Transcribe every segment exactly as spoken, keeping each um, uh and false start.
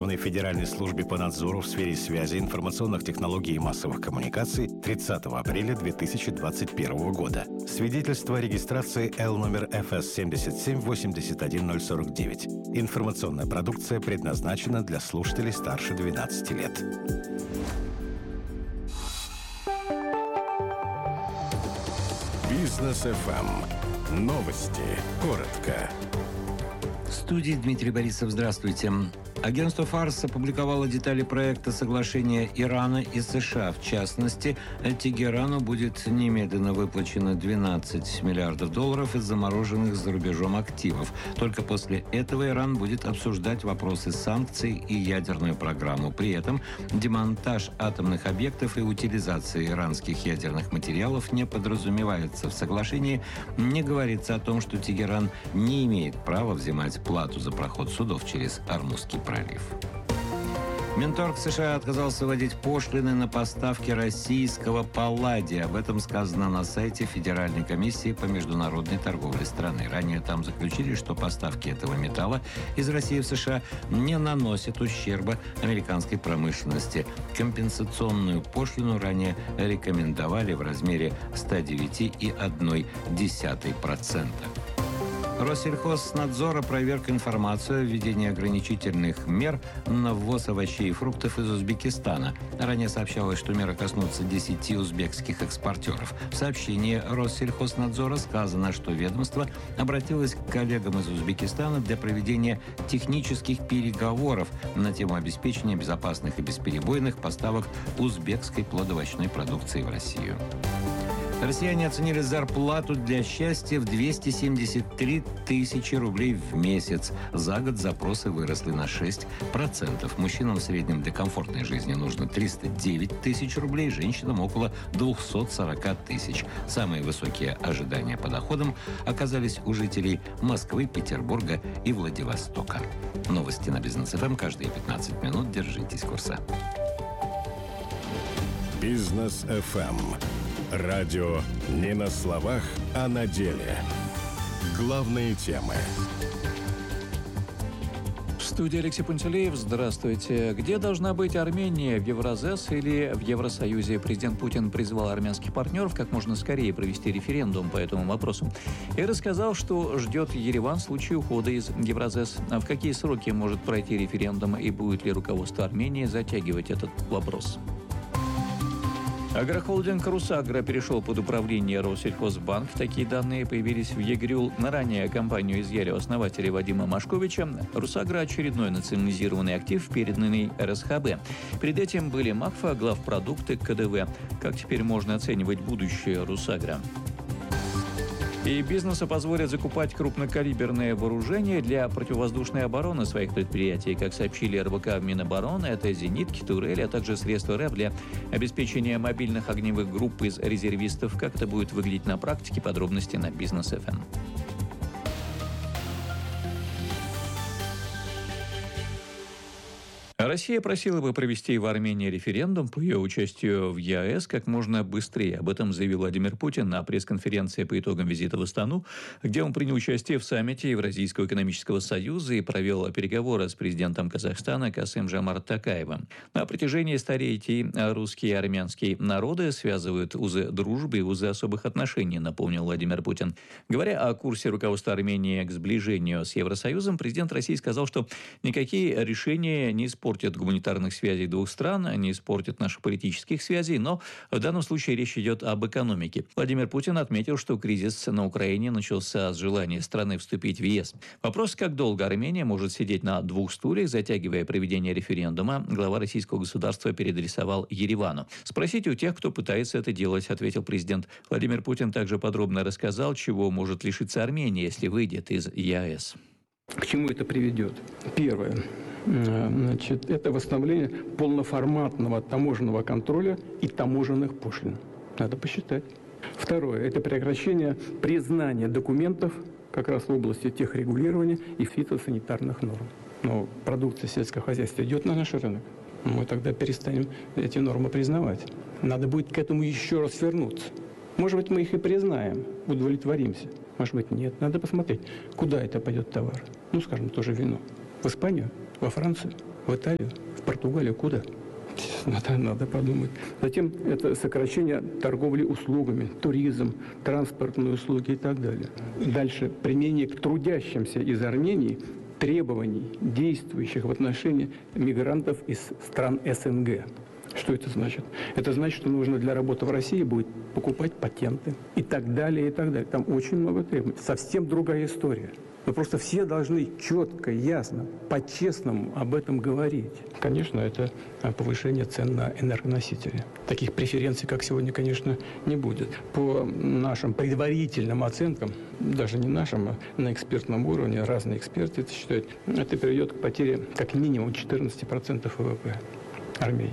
Главной федеральной службе по надзору в сфере связи, информационных технологий и массовых коммуникаций тридцатого апреля две тысячи двадцать первого года. Свидетельство о регистрации Л номер эф эс семь семь восемь один ноль четыре девять. Информационная продукция предназначена для слушателей старше двенадцати лет. Бизнес эф эм. Новости. Коротко. В студии Дмитрий Борисов. Здравствуйте. Агентство «Фарс» опубликовало детали проекта соглашения Ирана и США. В частности, Тегерану будет немедленно выплачено двенадцать миллиардов долларов из замороженных за рубежом активов. Только после этого Иран будет обсуждать вопросы санкций и ядерную программу. При этом демонтаж атомных объектов и утилизация иранских ядерных материалов не подразумевается. В соглашении не говорится о том, что Тегеран не имеет права взимать плату за проход судов через Ормузский пролив. Минторг США отказался вводить пошлины на поставки российского палладия. Об этом сказано на сайте Федеральной комиссии по международной торговле страны. Ранее там заключили, что поставки этого металла из России в США не наносят ущерба американской промышленности. Компенсационную пошлину ранее рекомендовали в размере сто девять целых одна десятая процента. Россельхознадзор опроверг информацию о введении ограничительных мер на ввоз овощей и фруктов из Узбекистана. Ранее сообщалось, что меры коснутся десяти узбекских экспортеров. В сообщении Россельхознадзора сказано, что ведомство обратилось к коллегам из Узбекистана для проведения технических переговоров на тему обеспечения безопасных и бесперебойных поставок узбекской плодоовощной продукции в Россию. Россияне оценили зарплату для счастья в двести семьдесят три тысячи рублей в месяц. За год запросы выросли на шесть процентов. Мужчинам в среднем для комфортной жизни нужно триста девять тысяч рублей, женщинам около двести сорок тысяч. Самые высокие ожидания по доходам оказались у жителей Москвы, Петербурга и Владивостока. Новости на Бизнес эф эм каждые пятнадцать минут. Держитесь курса. Бизнес эф эм. Радио не на словах, а на деле. Главные темы. В студии Алексей Пантелеев. Здравствуйте. Где должна быть Армения? В Евразес или в Евросоюзе? Президент Путин призвал армянских партнеров как можно скорее провести референдум по этому вопросу. И рассказал, что ждет Ереван в случае ухода из Евразес. А в какие сроки может пройти референдум и будет ли руководство Армении затягивать этот вопрос? Агрохолдинг «Русагра» перешел под управление Россельхозбанк. Такие данные появились в ЕГРЮЛ. На ранее компанию изъяли основателя Вадима Машковича. «Русагра» – очередной национализированный актив, переданный эр эс ха бэ. Перед этим были Макфа, главпродукты, ка дэ вэ. Как теперь можно оценивать будущее «Русагра»? И бизнесу позволят закупать крупнокалиберное вооружение для противовоздушной обороны своих предприятий. Как сообщили эр бэ ка в Минобороны, это зенитки, турели, а также средства РЭФ для обеспечения мобильных огневых групп из резервистов. Как это будет выглядеть на практике, подробности на Бизнес эф эм. Россия просила бы провести в Армении референдум по ее участию в е а эс как можно быстрее. Об этом заявил Владимир Путин на пресс-конференции по итогам визита в Астану, где он принял участие в саммите Евразийского экономического союза и провел переговоры с президентом Казахстана Касым-Жомарт Токаевым. На протяжении столетий русские и армянские народы связывают узы дружбы и узы особых отношений, напомнил Владимир Путин. Говоря о курсе руководства Армении к сближению с Евросоюзом, президент России сказал, что никакие решения не испортят испортят гуманитарных связей двух стран, не испортят наших политических связей, но в данном случае речь идет об экономике. Владимир Путин отметил, что кризис на Украине начался с желания страны вступить в е эс. Вопрос, как долго Армения может сидеть на двух стульях, затягивая проведение референдума, глава российского государства переадресовал Еревану. «Спросите у тех, кто пытается это делать», — ответил президент. Владимир Путин также подробно рассказал, чего может лишиться Армения, если выйдет из е а эс. К чему это приведет? Первое. Значит, это восстановление полноформатного таможенного контроля и таможенных пошлин. Надо посчитать. Второе. Это прекращение признания документов как раз в области техрегулирования и фитосанитарных норм. Но продукция сельского хозяйства идет на наш рынок. Мы тогда перестанем эти нормы признавать. Надо будет к этому еще раз вернуться. Может быть, мы их и признаем, удовлетворимся. Может быть, нет. Надо посмотреть, куда это пойдет товар. Ну, скажем, тоже вино. В Испанию? Во Францию? В Италию? В Португалию? Куда? Надо, надо подумать. Затем это сокращение торговли услугами, туризм, транспортные услуги и так далее. Дальше применение к трудящимся из Армении требований, действующих в отношении мигрантов из стран СНГ. Что это значит? Это значит, что нужно для работы в России будет покупать патенты и так далее, и так далее. Там очень много требований. Совсем другая история. Но просто все должны четко, ясно, по-честному об этом говорить. Конечно, это повышение цен на энергоносители. Таких преференций, как сегодня, конечно, не будет. По нашим предварительным оценкам, даже не нашим, а на экспертном уровне, разные эксперты это считают, это приведет к потере как минимум четырнадцать процентов ВВП Армении.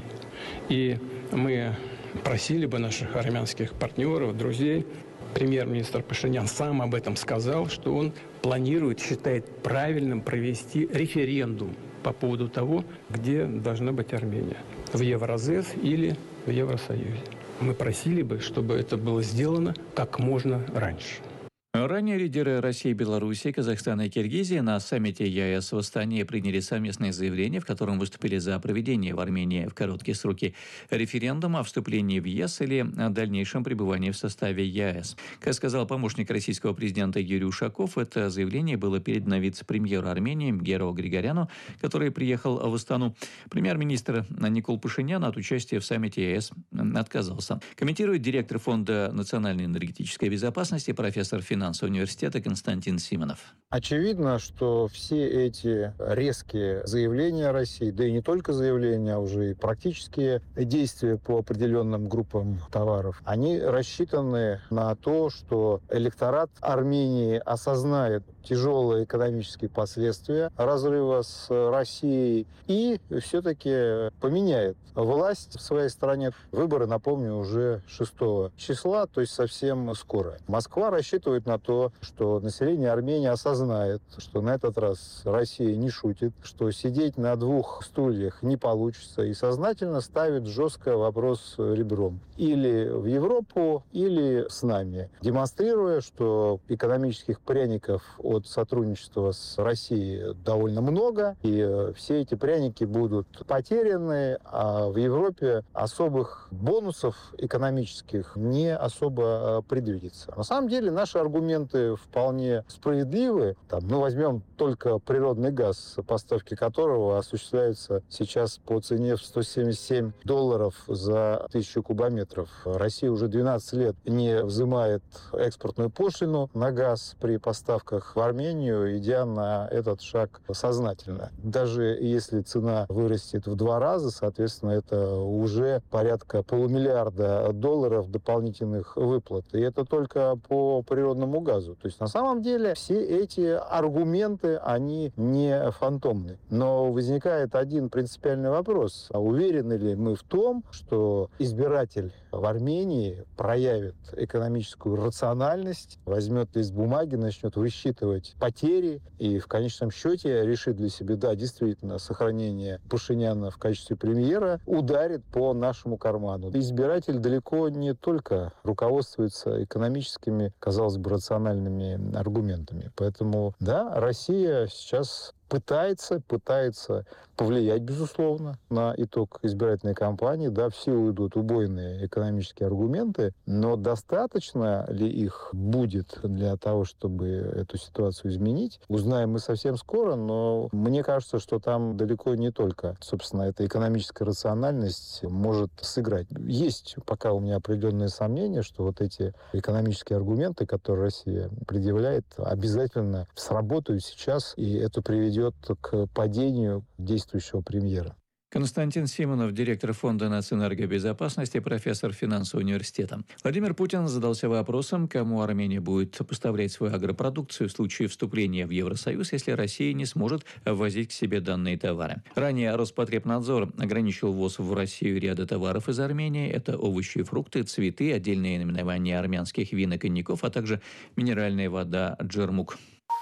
И мы просили бы наших армянских партнеров, друзей, премьер-министр Пашинян сам об этом сказал, что он планирует, считает правильным провести референдум по поводу того, где должна быть Армения. В Евразес или в Евросоюзе. Мы просили бы, чтобы это было сделано как можно раньше. Ранее лидеры России, Белоруссии, Казахстана и Киргизии на саммите ЕАЭС в Астане приняли совместное заявление, в котором выступили за проведение в Армении в короткие сроки референдума о вступлении в ЕС или о дальнейшем пребывании в составе ЕАЭС. Как сказал помощник российского президента Юрий Ушаков, это заявление было передано вице-премьеру Армении Геро Григоряну, который приехал в Астану. Премьер-министр Никол Пашинян от участия в саммите ЕАЭС отказался. Комментирует директор Фонда национальной энергетической безопасности, профессор финансового университета Константин Симонов. Очевидно, что все эти резкие заявления России, да и не только заявления, а уже и практические действия по определенным группам товаров, они рассчитаны на то, что электорат Армении осознает тяжелые экономические последствия разрыва с Россией и все-таки поменяет власть в своей стране. Выборы, напомню, уже шестого числа, то есть совсем скоро. Москва рассчитывает на то, что население Армении осознает, что на этот раз Россия не шутит, что сидеть на двух стульях не получится, и сознательно ставит жестко вопрос ребром. Или в Европу, или с нами, демонстрируя, что экономических пряников от сотрудничества с Россией довольно много, и все эти пряники будут потеряны, а в Европе особых бонусов экономических не особо предвидится. На самом деле наши аргументы вполне справедливы. Там, мы возьмем только природный газ, поставки которого осуществляются сейчас по цене в сто семьдесят семь долларов за тысячу кубометров. Россия уже двенадцать лет не взимает экспортную пошлину на газ при поставках в Армению, идя на этот шаг сознательно. Даже если цена вырастет в два раза, соответственно, это уже порядка полумиллиарда долларов дополнительных выплат. И это только по природному газу. То есть на самом деле все эти аргументы, они не фантомны. Но возникает один принципиальный вопрос. А уверены ли мы в том, что избиратель в Армении проявит экономическую рациональность, возьмет лист бумаги, начнет высчитывать потери и в конечном счете решит для себя, да, действительно, сохранение Пашиняна в качестве премьера ударит по нашему карману. Избиратель далеко не только руководствуется экономическими, казалось бы, рациональными аргументами. Поэтому, да, Россия сейчас пытается, пытается повлиять, безусловно, на итог избирательной кампании. Да, в силу идут убойные экономические аргументы, но достаточно ли их будет для того, чтобы эту ситуацию изменить, узнаем мы совсем скоро, но мне кажется, что там далеко не только, собственно, эта экономическая рациональность может сыграть. Есть пока у меня определенные сомнения, что вот эти экономические аргументы, которые Россия предъявляет, обязательно сработают сейчас, и это приведет к падению действующего премьера. Константин Симонов, директор Фонда нацэнергобезопасности, профессор финансового университета. Владимир Путин задался вопросом, кому Армения будет поставлять свою агропродукцию в случае вступления в Евросоюз, если Россия не сможет ввозить к себе данные товары. Ранее Роспотребнадзор ограничил ввоз в Россию ряда товаров из Армении. Это овощи и фрукты, цветы, отдельные наименования армянских вин и коньяков, а также минеральная вода «Джермук».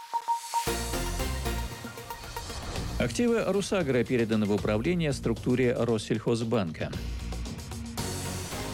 Активы «Русагро» переданы в управление структуре Россельхозбанка.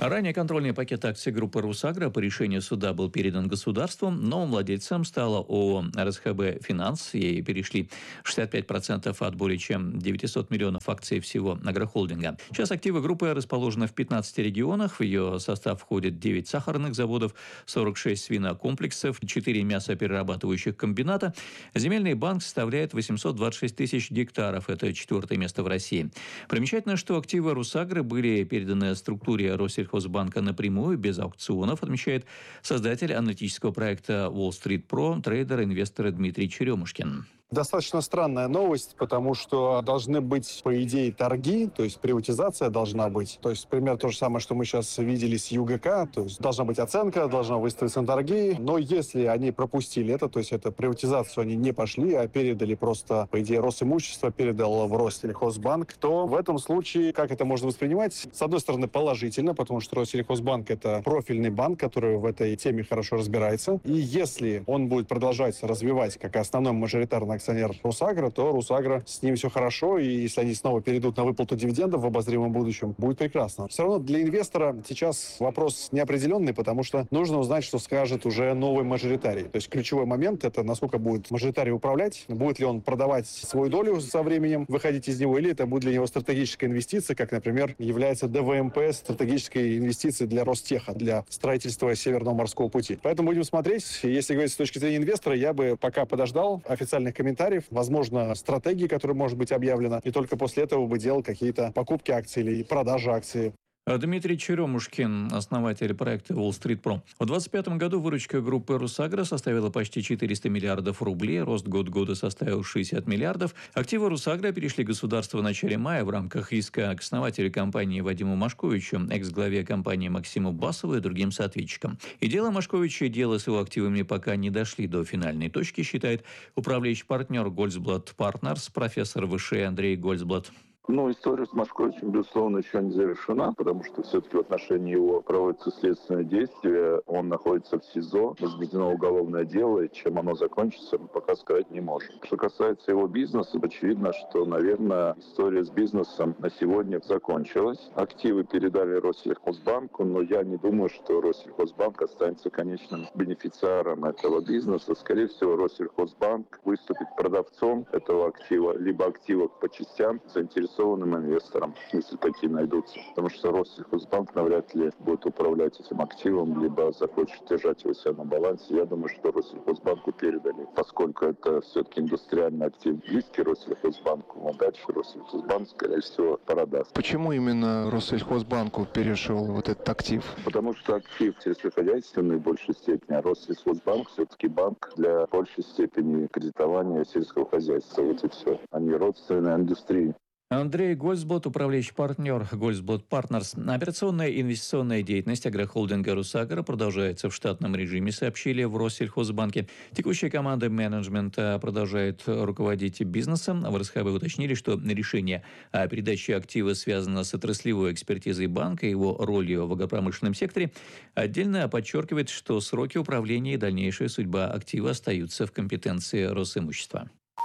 Ранее контрольный пакет акций группы «Русагра» по решению суда был передан государству. Новым владельцем стала ООО «РСХБ Финанс». Ей перешли шестьдесят пять процентов от более чем девятисот миллионов акций всего агрохолдинга. Сейчас активы группы расположены в пятнадцати регионах. В ее состав входит девять сахарных заводов, сорок шесть свинокомплексов, четыре мясоперерабатывающих комбината. Земельный банк составляет восемьсот двадцать шесть тысяч гектаров. Это четвертое место в России. Примечательно, что активы «Русагры» были переданы структуре Россельхозбанка напрямую, без аукционов, отмечает создатель аналитического проекта Wall Street Pro, трейдер, инвестор Дмитрий Черемушкин. Достаточно странная новость, потому что должны быть, по идее, торги, то есть приватизация должна быть. То есть, пример то же самое, что мы сейчас видели с ЮГК, то есть должна быть оценка, должна выставиться торги. Но если они пропустили это, то есть это приватизацию они не пошли, а передали просто, по идее, Росимущество передал в Россельхозбанк, то в этом случае, как это можно воспринимать? С одной стороны, положительно, потому что Россельхозбанк — это профильный банк, который в этой теме хорошо разбирается. И если он будет продолжать развивать как основной мажоритарный акционер Русагра, то Русагра, с ним все хорошо, и если они снова перейдут на выплату дивидендов в обозримом будущем, будет прекрасно. Все равно для инвестора сейчас вопрос неопределенный, потому что нужно узнать, что скажет уже новый мажоритарий. То есть ключевой момент — это насколько будет мажоритарий управлять, будет ли он продавать свою долю со временем, выходить из него, или это будет для него стратегическая инвестиция, как, например, является ДВМП стратегической инвестицией для Ростеха, для строительства Северного морского пути. Поэтому будем смотреть. Если говорить с точки зрения инвестора, я бы пока подождал официальных комментариев, возможно, стратегии, которая может быть объявлена, и только после этого бы делал какие-то покупки акций или продажи акций. Дмитрий Черемушкин, основатель проекта Wall Street Pro. В две тысячи двадцать пятом году выручка группы «Русагра» составила почти четыреста миллиардов рублей, рост год года составил шестьдесят миллиардов. Активы «Русагра» перешли государству в начале мая в рамках иска к основателю компании Вадиму Машковичу, экс-главе компании Максиму Басову и другим соответчикам. И дело Машковича и дело с его активами пока не дошли до финальной точки, считает управляющий партнер Goldblatt Partners, профессор ВШЭ Андрей Goldblatt. Ну, история с Машковичем, безусловно, еще не завершена, потому что все-таки в отношении его проводится следственное действие. Он находится в СИЗО, возбуждено уголовное дело, и чем оно закончится, мы пока сказать не можем. Что касается его бизнеса, очевидно, что, наверное, история с бизнесом на сегодня закончилась. Активы передали Россельхозбанку, но я не думаю, что Россельхозбанк останется конечным бенефициаром этого бизнеса. Скорее всего, Россельхозбанк выступит продавцом этого актива, либо активов по частям, заинтересованным инвесторам, если такие найдутся. Потому что Россельхозбанк навряд ли будет управлять этим активом, либо захочет держать его себя на балансе. Я думаю, что Россельхозбанку передали, поскольку это все-таки индустриальный актив, близкий Россельхозбанку, а дальше Россельхозбанк, скорее всего, продаст. Почему именно Россельхозбанку перешел вот этот актив? Потому что актив сельскохозяйственный в большей степени, а Россельхозбанк все-таки банк для большей степени кредитования сельского хозяйства. Вот и все, а не родственной индустрии. Андрей Goldblatt, управляющий партнер Goldblatt Partners. Операционная и инвестиционная деятельность агрохолдинга «Русагра» продолжается в штатном режиме, сообщили в Россельхозбанке. Текущая команда менеджмента продолжает руководить бизнесом. В РСХБ уточнили, что решение о передаче актива связано с отраслевой экспертизой банка и его ролью в агропромышленном секторе. Отдельно подчеркивает, что сроки управления и дальнейшая судьба актива остаются в компетенции Росимущества.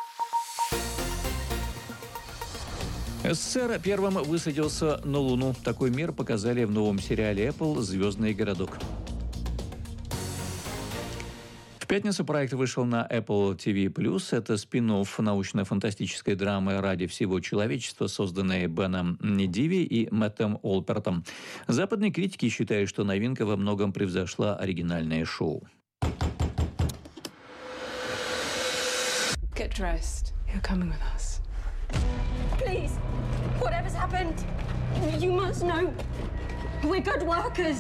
СССР первым высадился на Луну. Такой мир показали в новом сериале Apple «Звездный городок». В пятницу проект вышел на Apple ти ви плюс. Это спин-офф научно-фантастической драмы «Ради всего человечества», созданной Беном Диви и Мэттом Олпертом. Западные критики считают, что новинка во многом превзошла оригинальное шоу. Get dressed. You're coming with us. Please, whatever's happened, you must know we're good workers.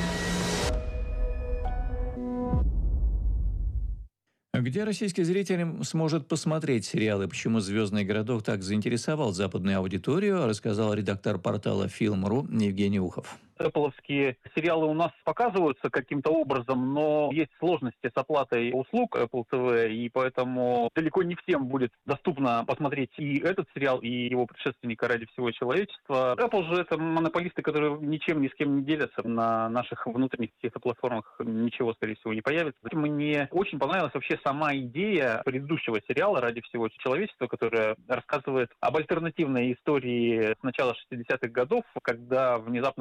Где российский зритель сможет посмотреть сериалы, почему «Звездный городок» так заинтересовал западную аудиторию, рассказал редактор портала Film.ru Евгений Ухов. Apple-овские сериалы у нас показываются каким-то образом, но есть сложности с оплатой услуг Apple ти ви, и поэтому далеко не всем будет доступно посмотреть и этот сериал, и его предшественника «Ради всего человечества». Apple же это монополисты, которые ничем ни с кем не делятся. На наших внутренних каких-то платформах ничего, скорее всего, не появится. Мне очень понравилась вообще сама идея предыдущего сериала «Ради всего человечества», которая рассказывает об альтернативной истории с начала шестидесятых годов, когда внезапно обнаружилось,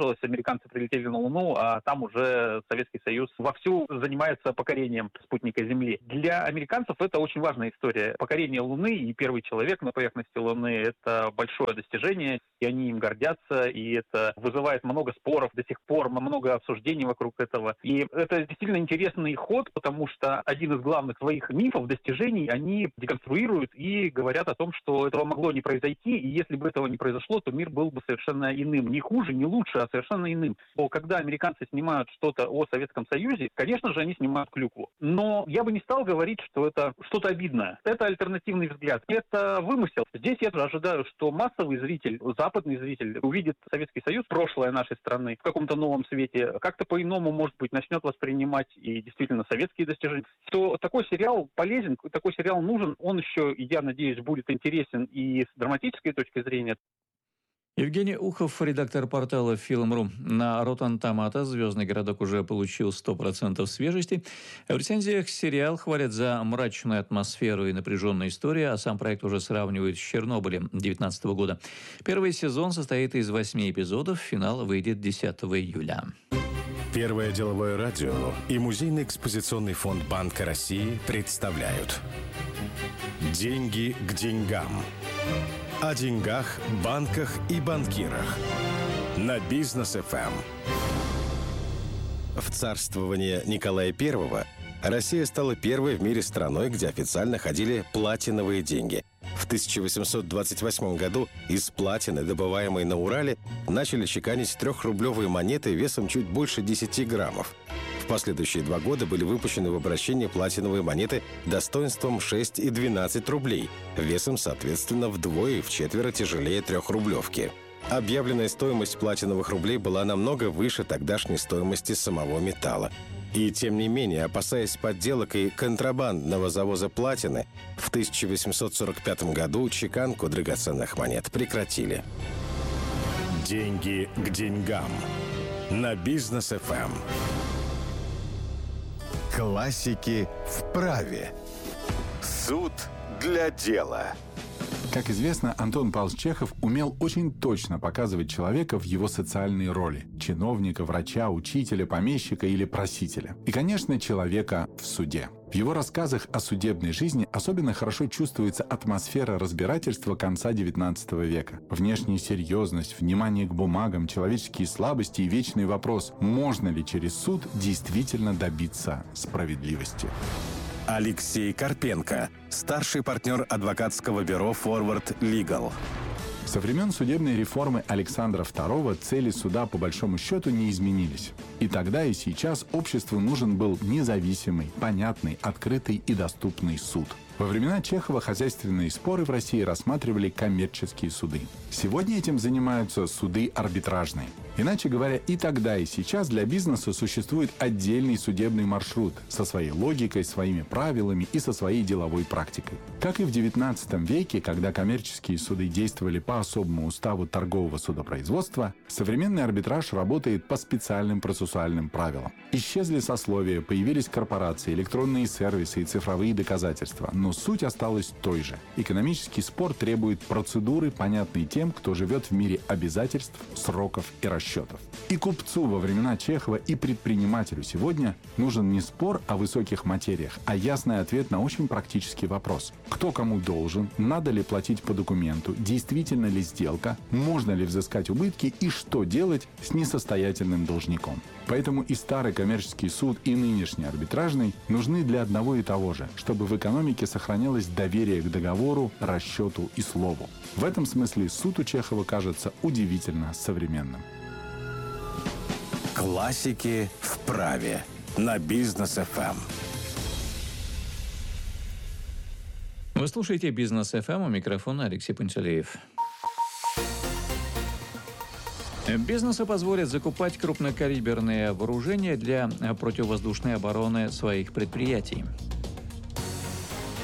закончилось, американцы прилетели на Луну, а там уже Советский Союз вовсю занимается покорением спутника Земли. Для американцев это очень важная история. Покорение Луны и первый человек на поверхности Луны — это большое достижение, и они им гордятся, и это вызывает много споров до сих пор, много обсуждений вокруг этого. И это действительно интересный ход, потому что один из главных своих мифов, достижений, они деконструируют и говорят о том, что этого могло не произойти, и если бы этого не произошло, то мир был бы совершенно иным. Не хуже, не лучше, а совершенно иным. Но когда американцы снимают что-то о Советском Союзе, конечно же, они снимают клюкву. Но я бы не стал говорить, что это что-то обидное. Это альтернативный взгляд. Это вымысел. Здесь я ожидаю, что массовый зритель, западный зритель увидит Советский Союз, прошлое нашей страны, в каком-то новом свете, как-то по-иному, может быть, начнет воспринимать и действительно советские достижения. Что такой сериал полезен, такой сериал нужен, он еще, я надеюсь, будет интересен и с драматической точки зрения. Евгений Ухов, редактор портала Film.ru. На Rotten Tomatoes «Звездный городок» уже получил сто процентов свежести. В рецензиях сериал хвалят за мрачную атмосферу и напряженную историю, а сам проект уже сравнивают с «Чернобылем» две тысячи девятнадцатого года. Первый сезон состоит из восьми эпизодов, финал выйдет десятого июля. Первое деловое радио и Музейный экспозиционный фонд Банка России представляют «Деньги к деньгам». О деньгах, банках и банкирах. На Бизнес эф эм. В царствование Николая Первого Россия стала первой в мире страной, где официально ходили платиновые деньги. В тысяча восемьсот двадцать восьмом году из платины, добываемой на Урале, начали чеканить трехрублевые монеты весом чуть больше десяти граммов. В последующие два года были выпущены в обращение платиновые монеты достоинством шесть и двенадцать рублей, весом, соответственно, вдвое и вчетверо тяжелее трехрублевки. Объявленная стоимость платиновых рублей была намного выше тогдашней стоимости самого металла. И тем не менее, опасаясь подделок и контрабандного завоза платины, в тысяча восемьсот сорок пятом году чеканку драгоценных монет прекратили. Деньги к деньгам. На Бизнес эф эм. Классики в праве. Суд для дела. Как известно, Антон Павлович Чехов умел очень точно показывать человека в его социальной роли – чиновника, врача, учителя, помещика или просителя. И, конечно, человека в суде. В его рассказах о судебной жизни особенно хорошо чувствуется атмосфера разбирательства конца девятнадцатого века. Внешняя серьезность, внимание к бумагам, человеческие слабости и вечный вопрос – можно ли через суд действительно добиться справедливости? Алексей Карпенко, старший партнер адвокатского бюро «Форвард Лигал». Со времен судебной реформы Александра второго цели суда по большому счету не изменились. И тогда, и сейчас обществу нужен был независимый, понятный, открытый и доступный суд. Во времена Чехова хозяйственные споры в России рассматривали коммерческие суды. Сегодня этим занимаются суды арбитражные. Иначе говоря, и тогда, и сейчас для бизнеса существует отдельный судебный маршрут со своей логикой, своими правилами и со своей деловой практикой. Как и в девятнадцатом веке, когда коммерческие суды действовали по особому уставу торгового судопроизводства, современный арбитраж работает по специальным процессуальным правилам. Исчезли сословия, появились корпорации, электронные сервисы и цифровые доказательства, но суть осталась той же. Экономический спор требует процедуры, понятной тем, кто живет в мире обязательств, сроков и расчетов. И купцу во времена Чехова, и предпринимателю сегодня нужен не спор о высоких материях, а ясный ответ на очень практический вопрос. Кто кому должен, надо ли платить по документу, действительно ли сделка, можно ли взыскать убытки и что делать с несостоятельным должником. Поэтому и старый коммерческий суд, и нынешний арбитражный нужны для одного и того же, чтобы в экономике сохранялось доверие к договору, расчету и слову. В этом смысле суд у Чехова кажется удивительно современным. Классики в праве. На Бизнес эф эм. Вы слушаете Бизнес эф эм, у микрофона Алексей Пантелеев. Бизнесу позволят закупать крупнокалиберные вооружения для противовоздушной обороны своих предприятий.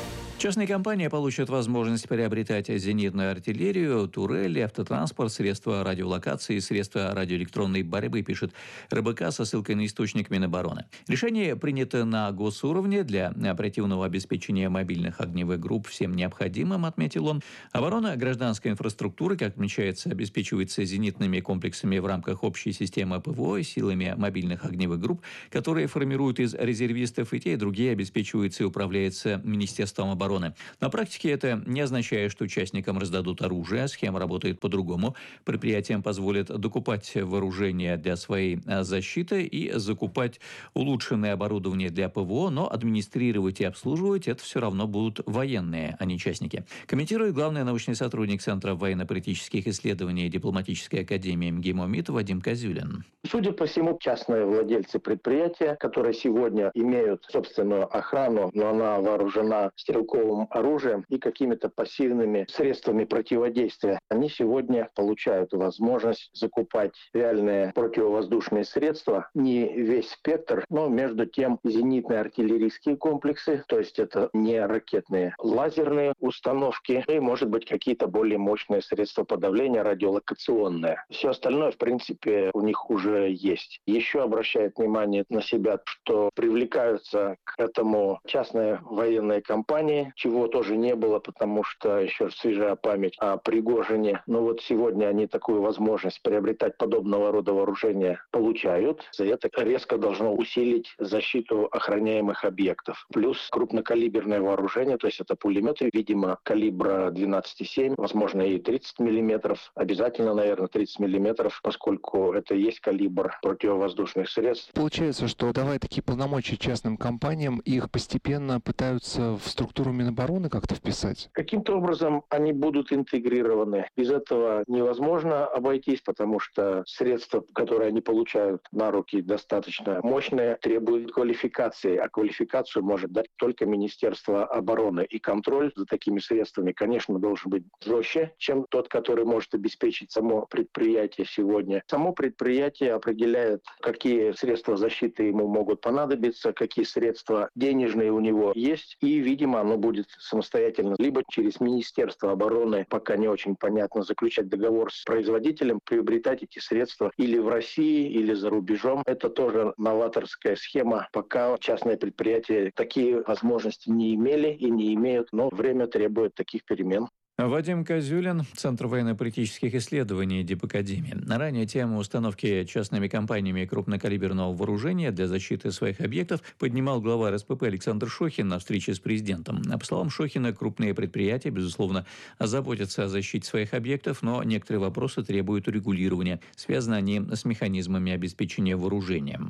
Частные компании получат возможность приобретать зенитную артиллерию, турели, автотранспорт, средства радиолокации, средства радиоэлектронной борьбы, пишет РБК со ссылкой на источник Минобороны. Решение принято на госуровне для оперативного обеспечения мобильных огневых групп всем необходимым, отметил он. Оборона гражданской инфраструктуры, как отмечается, обеспечивается зенитными комплексами в рамках общей системы ПВО и силами мобильных огневых групп, которые формируют из резервистов, и те, и другие обеспечиваются и управляются Министерством обороны. На практике это не означает, что участникам раздадут оружие. Схема работает по-другому. Предприятиям позволят докупать вооружение для своей защиты и закупать улучшенное оборудование для ПВО, но администрировать и обслуживать это все равно будут военные, а не частники. Комментирует главный научный сотрудник Центра военно-политических исследований Дипломатической академии МГИМО МИД Вадим Козюлин. Судя по всему, частные владельцы предприятия, которые сегодня имеют собственную охрану, но она вооружена стрелковым оружием и какими-то пассивными средствами противодействия, они сегодня получают возможность закупать реальные противовоздушные средства, не весь спектр, но между тем зенитные артиллерийские комплексы, то есть это не ракетные, лазерные установки и, может быть, какие-то более мощные средства подавления радиолокационные. Все остальное, в принципе, у них уже есть. Еще обращает внимание на себя, что привлекаются к этому частные военные компании, чего тоже не было, потому что еще свежая память о Пригожине. Но вот сегодня они такую возможность приобретать подобного рода вооружения получают. За это резко должно усилить защиту охраняемых объектов. Плюс крупнокалиберное вооружение, то есть это пулеметы, видимо, калибра двенадцать семь, возможно, и тридцать миллиметров. Обязательно, наверное, тридцать миллиметров, поскольку это и есть калибр противовоздушных средств. Получается, что давая такие полномочия частным компаниям, их постепенно пытаются в структуру Минобороны как-то вписать? Каким-то образом они будут интегрированы. Без этого невозможно обойтись, потому что средства, которые они получают на руки, достаточно мощные, требуют квалификации, а квалификацию может дать только Министерство обороны. И контроль за такими средствами, конечно, должен быть жестче, чем тот, который может обеспечить само предприятие сегодня. Само предприятие определяет, какие средства защиты ему могут понадобиться, какие средства денежные у него есть, и, видимо, оно будет самостоятельно, либо через Министерство обороны, пока не очень понятно, заключать договор с производителем, приобретать эти средства или в России, или за рубежом. Это тоже новаторская схема. Пока частные предприятия такие возможности не имели и не имеют, но время требует таких перемен. Вадим Козюлин, Центр военно-политических исследований Дипакадемии. Ранее тему установки частными компаниями крупнокалиберного вооружения для защиты своих объектов поднимал глава РСПП Александр Шохин на встрече с президентом. По словам Шохина, крупные предприятия, безусловно, заботятся о защите своих объектов, но некоторые вопросы требуют урегулирования. Связаны они с механизмами обеспечения вооружением.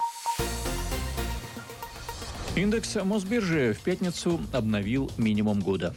Индекс Мосбиржи в пятницу обновил минимум года.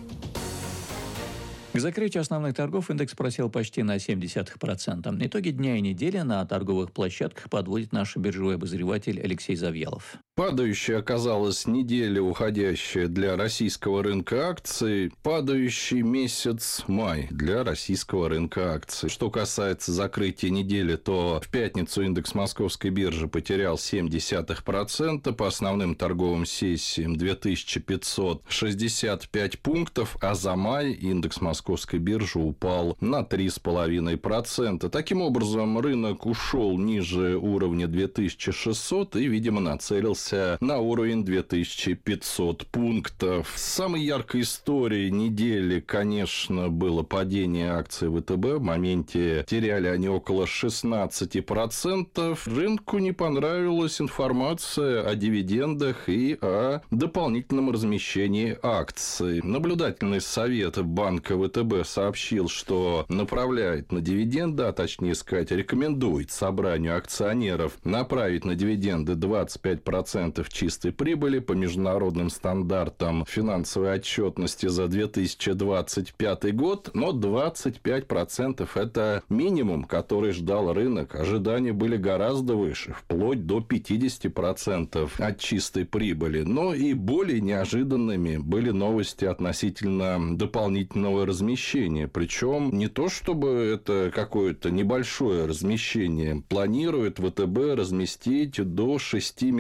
К закрытию основных торгов индекс просел почти на семь десятых процента. Итоги дня и недели на торговых площадках подводит наш биржевой обозреватель Алексей Завьялов. Падающей оказалась неделя, уходящая для российского рынка акций, падающий месяц май для российского рынка акций. Что касается закрытия недели, то в пятницу индекс Московской биржи потерял семь десятых процента, по основным торговым сессиям две тысячи пятьсот шестьдесят пять пунктов, а за май индекс Московской биржи упал на три целых пять десятых процента. Таким образом, рынок ушел ниже уровня две тысячи шестьсот и, видимо, нацелился на уровень две тысячи пятьсот пунктов. Самой яркой историей недели, конечно, было падение акций ВТБ. В моменте теряли они около шестнадцать процентов. Рынку не понравилась информация о дивидендах и о дополнительном размещении акций. Наблюдательный совет банка ВТБ сообщил, что направляет на дивиденды, а точнее сказать, рекомендует собранию акционеров направить на дивиденды двадцать пять процентов чистой прибыли по международным стандартам финансовой отчетности за две тысячи двадцать пятый год, но двадцать пять процентов это минимум, который ждал рынок. Ожидания были гораздо выше, вплоть до пятьдесят процентов от чистой прибыли. Но и более неожиданными были новости относительно дополнительного размещения. Причем не то, чтобы это какое-то небольшое размещение. Планирует ВТБ разместить до шести миллиардов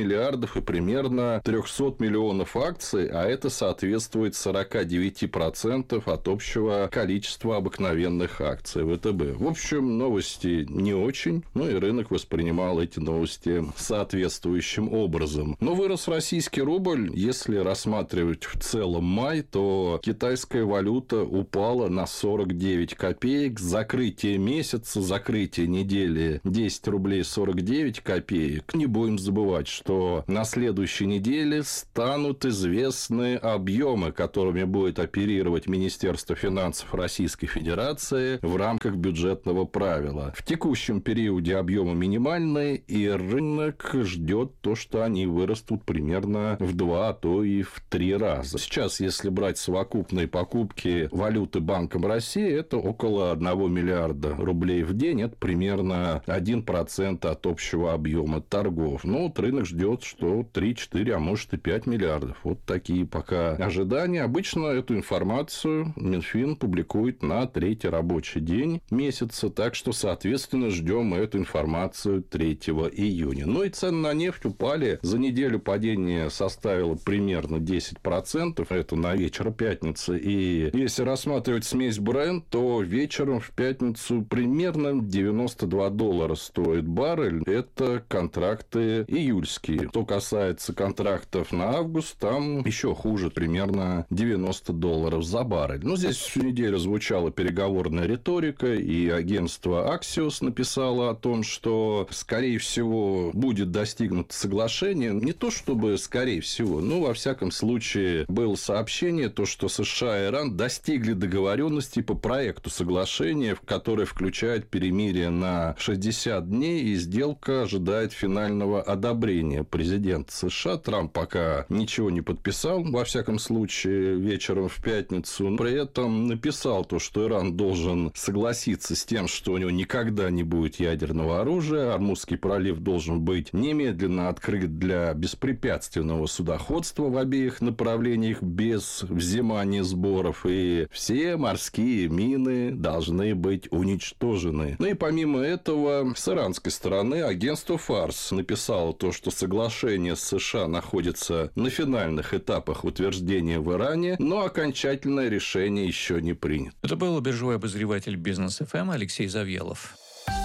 миллиардов и примерно триста миллионов акций, а это соответствует сорок девять процентов от общего количества обыкновенных акций ВТБ. В общем, новости не очень, ну и рынок воспринимал эти новости соответствующим образом. Но вырос российский рубль. Если рассматривать в целом май, то китайская валюта упала на сорок девять копеек. Закрытие месяца, закрытие недели десять рублей сорок девять копеек. Не будем забывать, что на следующей неделе станут известны объемы, которыми будет оперировать Министерство финансов Российской Федерации в рамках бюджетного правила. В текущем периоде объемы минимальные, и рынок ждет то, что они вырастут примерно в два, а то и в три раза. Сейчас, если брать совокупные покупки валюты Банком России, это около одного миллиарда рублей в день. Это примерно один процент от общего объема торгов. Но вот рынок ждет, что три-четыре, а может и пять миллиардов. Вот такие пока ожидания. Обычно эту информацию Минфин публикует на третий рабочий день месяца, так что, соответственно, ждем эту информацию третьего июня. Ну и цены на нефть упали. За неделю падение составило примерно десять процентов. Это на вечер пятницы. И если рассматривать смесь Brent, то вечером в пятницу примерно девяносто два доллара стоит баррель. Это контракты июльские. Что касается контрактов на август, там еще хуже, примерно девяносто долларов за баррель. Но здесь всю неделю звучала переговорная риторика, и агентство Axios написало о том, что, скорее всего, будет достигнуто соглашение. Не то чтобы скорее всего, но, во всяком случае, было сообщение, то, что США и Иран достигли договоренности по проекту соглашения, которое включает перемирие на шестьдесят дней, и сделка ожидает финального одобрения президента США. Трамп пока ничего не подписал, во всяком случае, вечером в пятницу. При этом написал то, что Иран должен согласиться с тем, что у него никогда не будет ядерного оружия, Ормузский пролив должен быть немедленно открыт для беспрепятственного судоходства в обеих направлениях без взимания сборов, и все морские мины должны быть уничтожены. Ну и помимо этого, с иранской стороны агентство Фарс написало то, что соглашение с США находится на финальных этапах утверждения в Иране, но окончательное решение еще не принято. Это был биржевой обозреватель Бизнес эф эм Алексей Завьялов.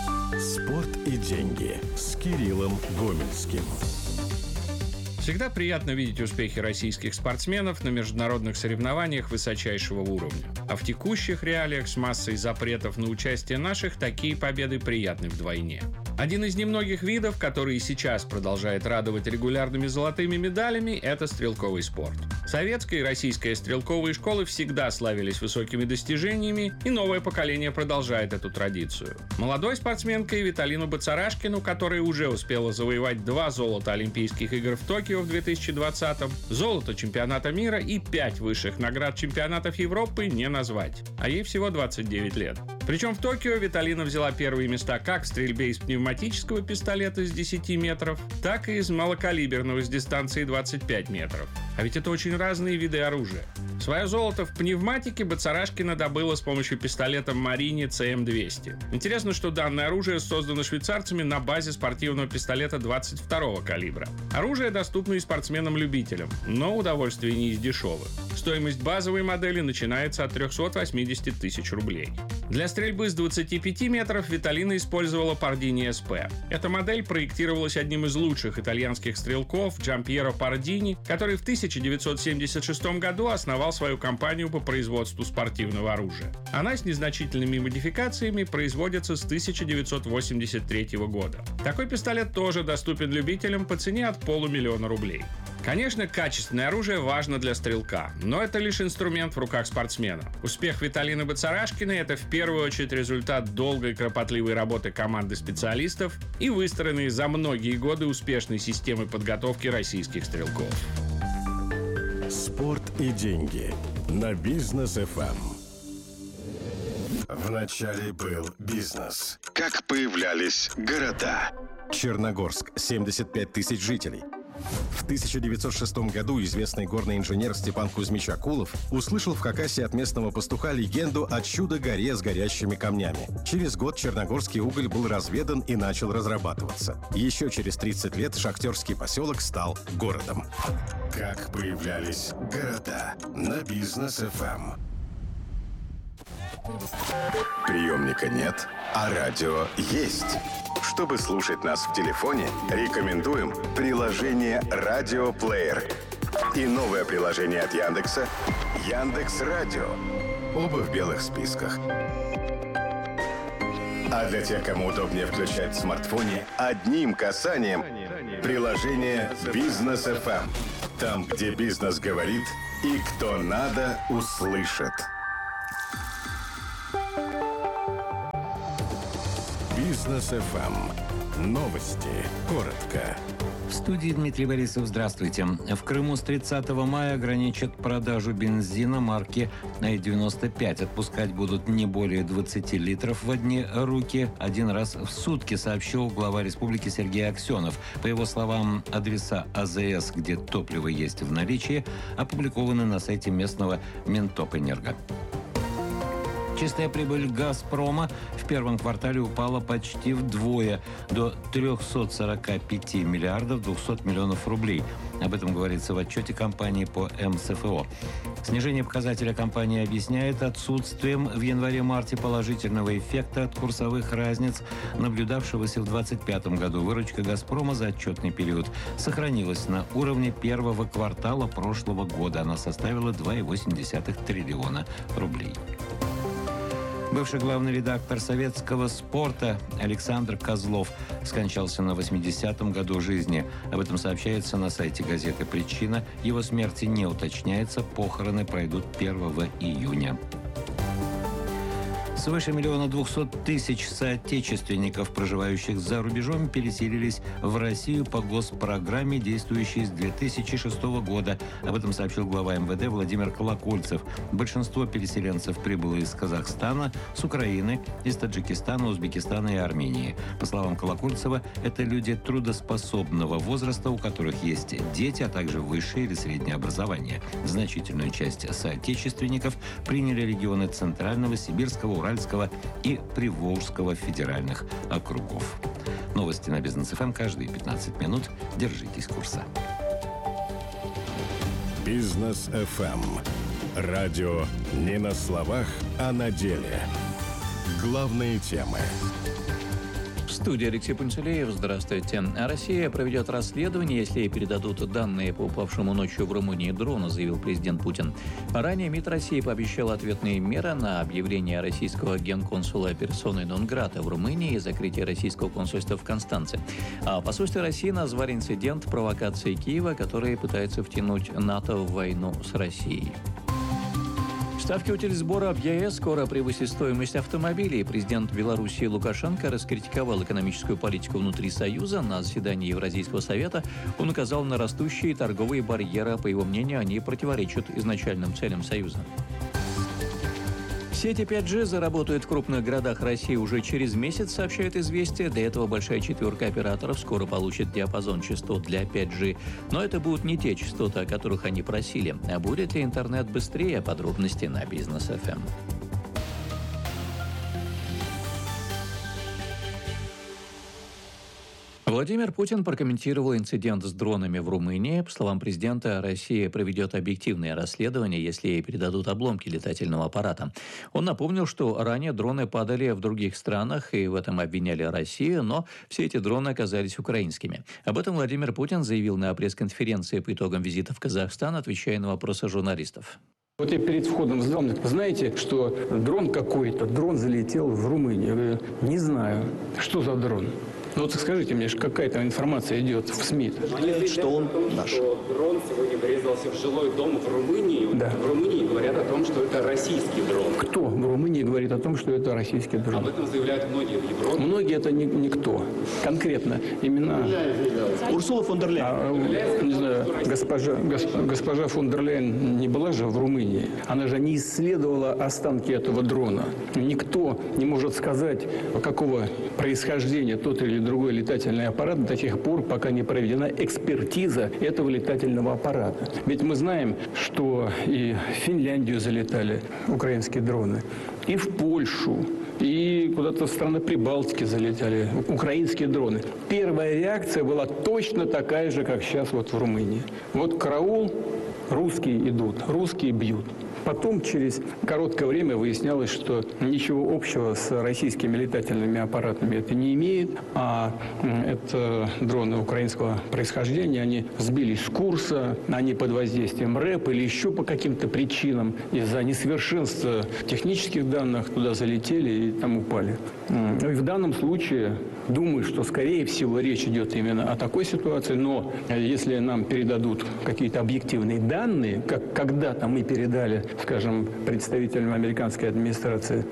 Спорт и деньги с Кириллом Гомельским. Всегда приятно видеть успехи российских спортсменов на международных соревнованиях высочайшего уровня. А в текущих реалиях с массой запретов на участие наших такие победы приятны вдвойне. Один из немногих видов, который и сейчас продолжает радовать регулярными золотыми медалями, это стрелковый спорт. Советская и российская стрелковые школы всегда славились высокими достижениями, и новое поколение продолжает эту традицию. Молодой спортсменкой Виталину Бацарашкину, которая уже успела завоевать два золота Олимпийских игр в Токио в две тысячи двадцатом, золото чемпионата мира и пять высших наград чемпионатов Европы не назвать. А ей всего двадцать девять лет. Причем в Токио Виталина взяла первые места как в стрельбе из пневматического пистолета с десяти метров, так и из малокалиберного с дистанции двадцать пять метров. А ведь это очень разные виды оружия. Свое золото в пневматике Бацарашкина добыла с помощью пистолета Марини цэ эм двести. Интересно, что данное оружие создано швейцарцами на базе спортивного пистолета двадцать второго калибра. Оружие доступно и спортсменам-любителям, но удовольствие не из дешевых. Стоимость базовой модели начинается от триста восемьдесят тысяч рублей. Для стрельбы с двадцати пяти метров Виталина использовала Пардини эс пэ. Эта модель проектировалась одним из лучших итальянских стрелков Джампьеро Пардини, который в тысяча девятьсот семьдесят шестом году основал свою компанию по производству спортивного оружия. Она с незначительными модификациями производится с тысяча девятьсот восемьдесят третьего года. Такой пистолет тоже доступен любителям по цене от полумиллиона рублей. Конечно, качественное оружие важно для стрелка, но это лишь инструмент в руках спортсмена. Успех Виталины Бацарашкиной – это в первую очередь результат долгой кропотливой работы команды специалистов и выстроенной за многие годы успешной системы подготовки российских стрелков. Спорт и деньги на Бизнес эф эм. Вначале был бизнес. Как появлялись города? Черногорск – семьдесят пять тысяч жителей. В тысяча девятьсот шестом году известный горный инженер Степан Кузьмич Акулов услышал в Хакасии от местного пастуха легенду о чудо-горе с горящими камнями. Через год черногорский уголь был разведан и начал разрабатываться. Еще через тридцать лет шахтерский поселок стал городом. Как появлялись города на Бизнес эф эм. Приемника нет, а радио есть. Чтобы слушать нас в телефоне, рекомендуем приложение «Радиоплеер» и новое приложение от Яндекса «Яндекс.Радио». Оба в белых списках. А для тех, кому удобнее включать в смартфоне, одним касанием приложение «Бизнес эф эм». Там, где бизнес говорит и кто надо, услышит. Бизнес эф эм. Новости. Коротко. В студии Дмитрий Борисов. Здравствуйте. В Крыму с тридцатого мая ограничат продажу бензина марки ай девяносто пять. Отпускать будут не более двадцати литров в одни руки один раз в сутки, сообщил глава республики Сергей Аксенов. По его словам, адреса а зэ эс, где топливо есть в наличии, опубликованы на сайте местного Минтопэнерго. Чистая прибыль «Газпрома» в первом квартале упала почти вдвое, до трехсот сорока пяти миллиардов двухсот миллионов рублей. Об этом говорится в отчете компании по эм эс эф о. Снижение показателя компания объясняет отсутствием в январе-марте положительного эффекта от курсовых разниц, наблюдавшегося в двадцать пятом году. Выручка «Газпрома» за отчетный период сохранилась на уровне первого квартала прошлого года. Она составила два целых восемь десятых триллиона рублей. Бывший главный редактор «Советского спорта» Александр Козлов скончался на восьмидесятом году жизни. Об этом сообщается на сайте газеты «Причина». Его смерти не уточняется. Похороны пройдут первого июня. Свыше миллиона двухсот тысяч соотечественников, проживающих за рубежом, переселились в Россию по госпрограмме, действующей с две тысячи шестого года. Об этом сообщил глава эм вэ дэ Владимир Колокольцев. Большинство переселенцев прибыло из Казахстана, с Украины, из Таджикистана, Узбекистана и Армении. По словам Колокольцева, это люди трудоспособного возраста, у которых есть дети, а также высшее или среднее образование. Значительную часть соотечественников приняли регионы Центрального, Сибирского, Уральского и Приволжского федеральных округов. Новости на Бизнес эф эм каждые пятнадцать минут. Держитесь курса. Бизнес эф эм. Радио не на словах, а на деле. Главные темы. В студии Алексей Пантелеев. Здравствуйте. Россия проведет расследование, если ей передадут данные по упавшему ночью в Румынии дрону, заявил президент Путин. Ранее МИД России пообещал ответные меры на объявление российского генконсула персоной нон-грата в Румынии и закрытие российского консульства в Констанце. А в посольстве России назвали инцидент провокацией Киева, который пытается втянуть НАТО в войну с Россией. Ставки утильсбора в е эс скоро превысит стоимость автомобилей. Президент Беларуси Лукашенко раскритиковал экономическую политику внутри Союза. На заседании Евразийского совета он указал на растущие торговые барьеры. По его мнению, они противоречат изначальным целям Союза. Сети пять джи заработают в крупных городах России уже через месяц, сообщает «Известия». Для этого большая четверка операторов скоро получит диапазон частот для пять джи. Но это будут не те частоты, о которых они просили. А будет ли интернет быстрее? Подробности на Бизнес эф эм. Владимир Путин прокомментировал инцидент с дронами в Румынии. По словам президента, Россия проведет объективное расследование, если ей передадут обломки летательного аппарата. Он напомнил, что ранее дроны падали в других странах и в этом обвиняли Россию, но все эти дроны оказались украинскими. Об этом Владимир Путин заявил на пресс-конференции по итогам визита в Казахстан, отвечая на вопросы журналистов. Вот я перед входом в зал, знаете, что дрон какой-то, дрон залетел в Румынию. Я говорю, не знаю, что за дрон. Ну вот скажите мне, какая-то информация идет в СМИ. Они что он наш. Дрон сегодня врезался в жилой дом в Румынии. Да. В Румынии говорят о том, что это российский дрон. Кто в Румынии говорит о том, что это российский дрон? Об этом заявляют многие в Европе. Многие это не, никто. Конкретно имена. Урсула фон дер Ляйен. А, не знаю, госпожа, госп, госпожа фон дер Ляйен не была же в Румынии. Она же не исследовала останки этого дрона. Никто не может сказать, какого происхождения тот или другой летательный аппарат до тех пор, пока не проведена экспертиза этого летательного аппарата. Ведь мы знаем, что и в Финляндию залетали украинские дроны, и в Польшу, и куда-то в страны Прибалтики залетали украинские дроны. Первая реакция была точно такая же, как сейчас вот в Румынии. Вот караул, русские идут, русские бьют. Потом, через короткое время, выяснялось, что ничего общего с российскими летательными аппаратами это не имеет, а это дроны украинского происхождения, они сбились с курса, они под воздействием РЭП или еще по каким-то причинам из-за несовершенства технических данных туда залетели и там упали. И в данном случае, думаю, что, скорее всего, речь идет именно о такой ситуации, но если нам передадут какие-то объективные данные, как когда-то мы передали, скажем, представителям американской администрации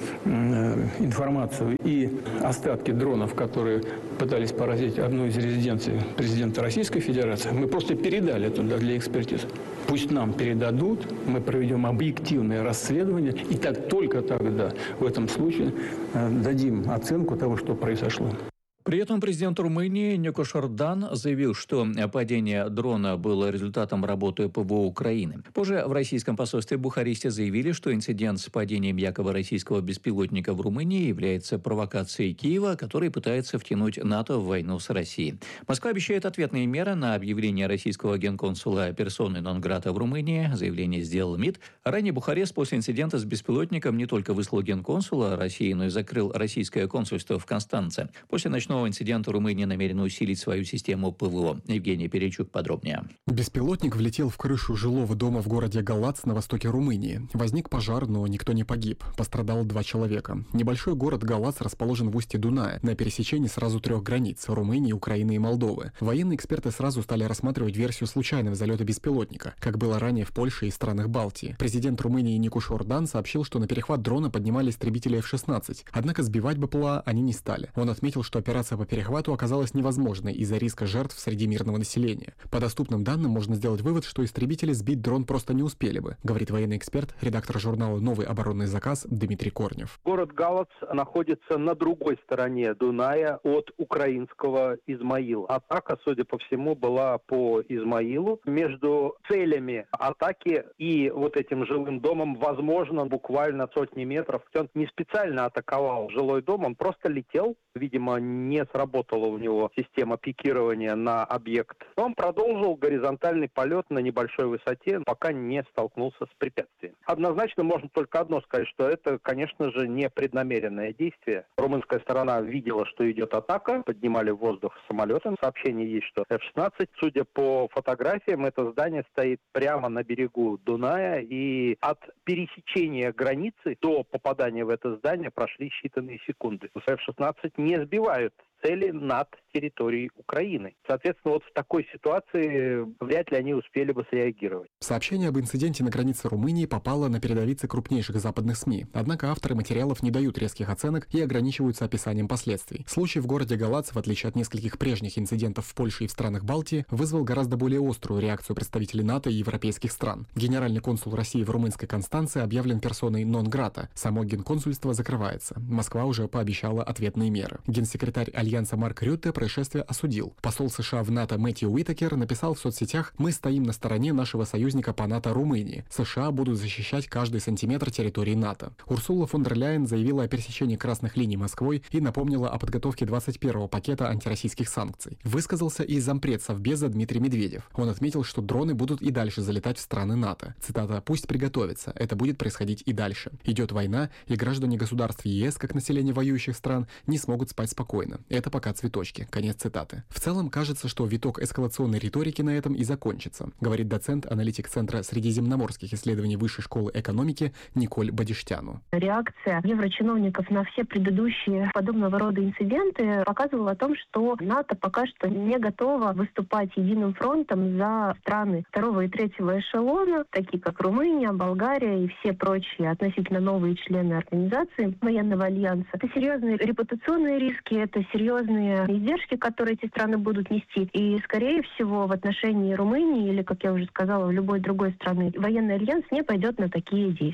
информацию и остатки дронов, которые пытались поразить одну из резиденций президента Российской Федерации, мы просто передали туда для экспертизы. Пусть нам передадут, мы проведем объективное расследование, и так только тогда в этом случае дадим оценку того, что произошло. При этом президент Румынии Никош Ордан заявил, что падение дрона было результатом работы ПВО Украины. Позже в российском посольстве в Бухаресте заявили, что инцидент с падением якобы российского беспилотника в Румынии является провокацией Киева, который пытается втянуть НАТО в войну с Россией. Москва обещает ответные меры на объявление российского генконсула персоной нон-грата в Румынии. Заявление сделал МИД. Ранее Бухарест после инцидента с беспилотником не только выслал генконсула России, но и закрыл российское консульство в Констанце. После ночного инцидента Румыния намерена усилить свою систему ПВО. Евгений Перечук подробнее. Беспилотник влетел в крышу жилого дома в городе Галац на востоке Румынии. Возник пожар, но никто не погиб. Пострадало два человека. Небольшой город Галац расположен в устье Дуная, на пересечении сразу трех границ – Румынии, Украины и Молдовы. Военные эксперты сразу стали рассматривать версию случайного залета беспилотника, как было ранее в Польше и странах Балтии. Президент Румынии Никош Ордан сообщил, что на перехват дрона поднимали истребители эф шестнадцать. Однако сбивать БПЛА они не стали. Он отметил, что операция по перехвату оказалась невозможной из-за риска жертв среди мирного населения. По доступным данным можно сделать вывод, что истребители сбить дрон просто не успели бы, говорит военный эксперт, редактор журнала «Новый оборонный заказ» Дмитрий Корнев. Город Галац находится на другой стороне Дуная от украинского Измаила. Атака, судя по всему, была по Измаилу. Между целями атаки и вот этим жилым домом, возможно, буквально сотни метров. Он не специально атаковал жилой дом, он просто летел. Видимо, не сработала у него система пикирования на объект. Он продолжил горизонтальный полет на небольшой высоте, пока не столкнулся с препятствием. Однозначно можно только одно сказать, что это, конечно же, не преднамеренное действие. Румынская сторона видела, что идет атака, поднимали в воздух самолеты. Сообщение есть, что эф шестнадцать. Судя по фотографиям, это здание стоит прямо на берегу Дуная, и от пересечения границы до попадания в это здание прошли считанные секунды. эф шестнадцать не сбивают цели над территорией Украины. Соответственно, вот в такой ситуации вряд ли они успели бы среагировать. Сообщение об инциденте на границе Румынии попало на передовицы крупнейших западных СМИ. Однако авторы материалов не дают резких оценок и ограничиваются описанием последствий. Случай в городе Галац, в отличие от нескольких прежних инцидентов в Польше и в странах Балтии, вызвал гораздо более острую реакцию представителей НАТО и европейских стран. Генеральный консул России в румынской Констанции объявлен персоной нон-грата. Само генконсульство закрывается. Москва уже пообещала ответные меры. Генсекретарь Альянса Марк Рютте происшествие осудил. Посол США в НАТО Мэтью Уитакер написал в соцсетях: «Мы стоим на стороне нашего союзника по НАТО Румынии. США будут защищать каждый сантиметр территории НАТО». Урсула фон дер Ляйен заявила о пересечении красных линий Москвой и напомнила о подготовке двадцать первого пакета антироссийских санкций. Высказался и зампред Совбеза Дмитрий Медведев. Он отметил, что дроны будут и дальше залетать в страны НАТО. Цитата: «Пусть приготовятся. Это будет происходить и дальше. Идет война, и граждане государств ЕС, как население воюющих стран, не смогут спать спокойно. Это пока цветочки». Конец цитаты. В целом кажется, что виток эскалационной риторики на этом и закончится, говорит доцент-аналитик Центра средиземноморских исследований Высшей школы экономики Николь Бодиштяну. Реакция еврочиновников на все предыдущие подобного рода инциденты показывала о том, что НАТО пока что не готово выступать единым фронтом за страны второго и третьего эшелона, такие как Румыния, Болгария и все прочие относительно новые члены организации военного альянса. Это серьезные репутационные риски, это серьезные издержки, которые эти страны будут нести. И, скорее всего, в отношении Румынии или, как я уже сказала, в любой другой страны, военный альянс не пойдет на такие действия.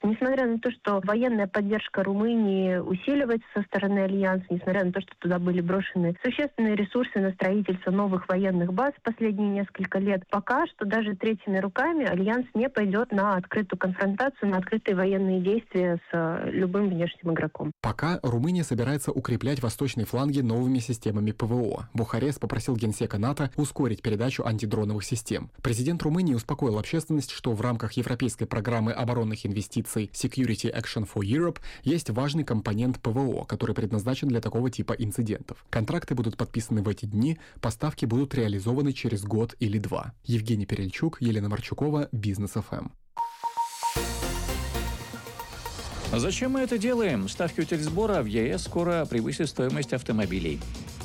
Несмотря на то, что военная поддержка Румынии усиливается со стороны Альянса, несмотря на то, что туда были брошены существенные ресурсы на строительство новых военных баз в последние несколько лет, пока что даже третьими руками Альянс не пойдет на открытую конфронтацию, на открытые военные действия с любым внешним игроком. Пока Румыния собирается укреплять восточные фланги новыми системами ПВО. Бухарест попросил генсека НАТО ускорить передачу антидроновых систем. Президент Румынии успокоил общественность, что в рамках европейской программы оборонных инвестиций Security Action for Europe есть важный компонент ПВО, который предназначен для такого типа инцидентов. Контракты будут подписаны в эти дни, поставки будут реализованы через год или два. Евгений Перельчук, Елена Марчукова, Бизнес эф эм. Зачем мы это делаем? Ставки утильсбора в ЕС скоро превысят стоимость автомобилей.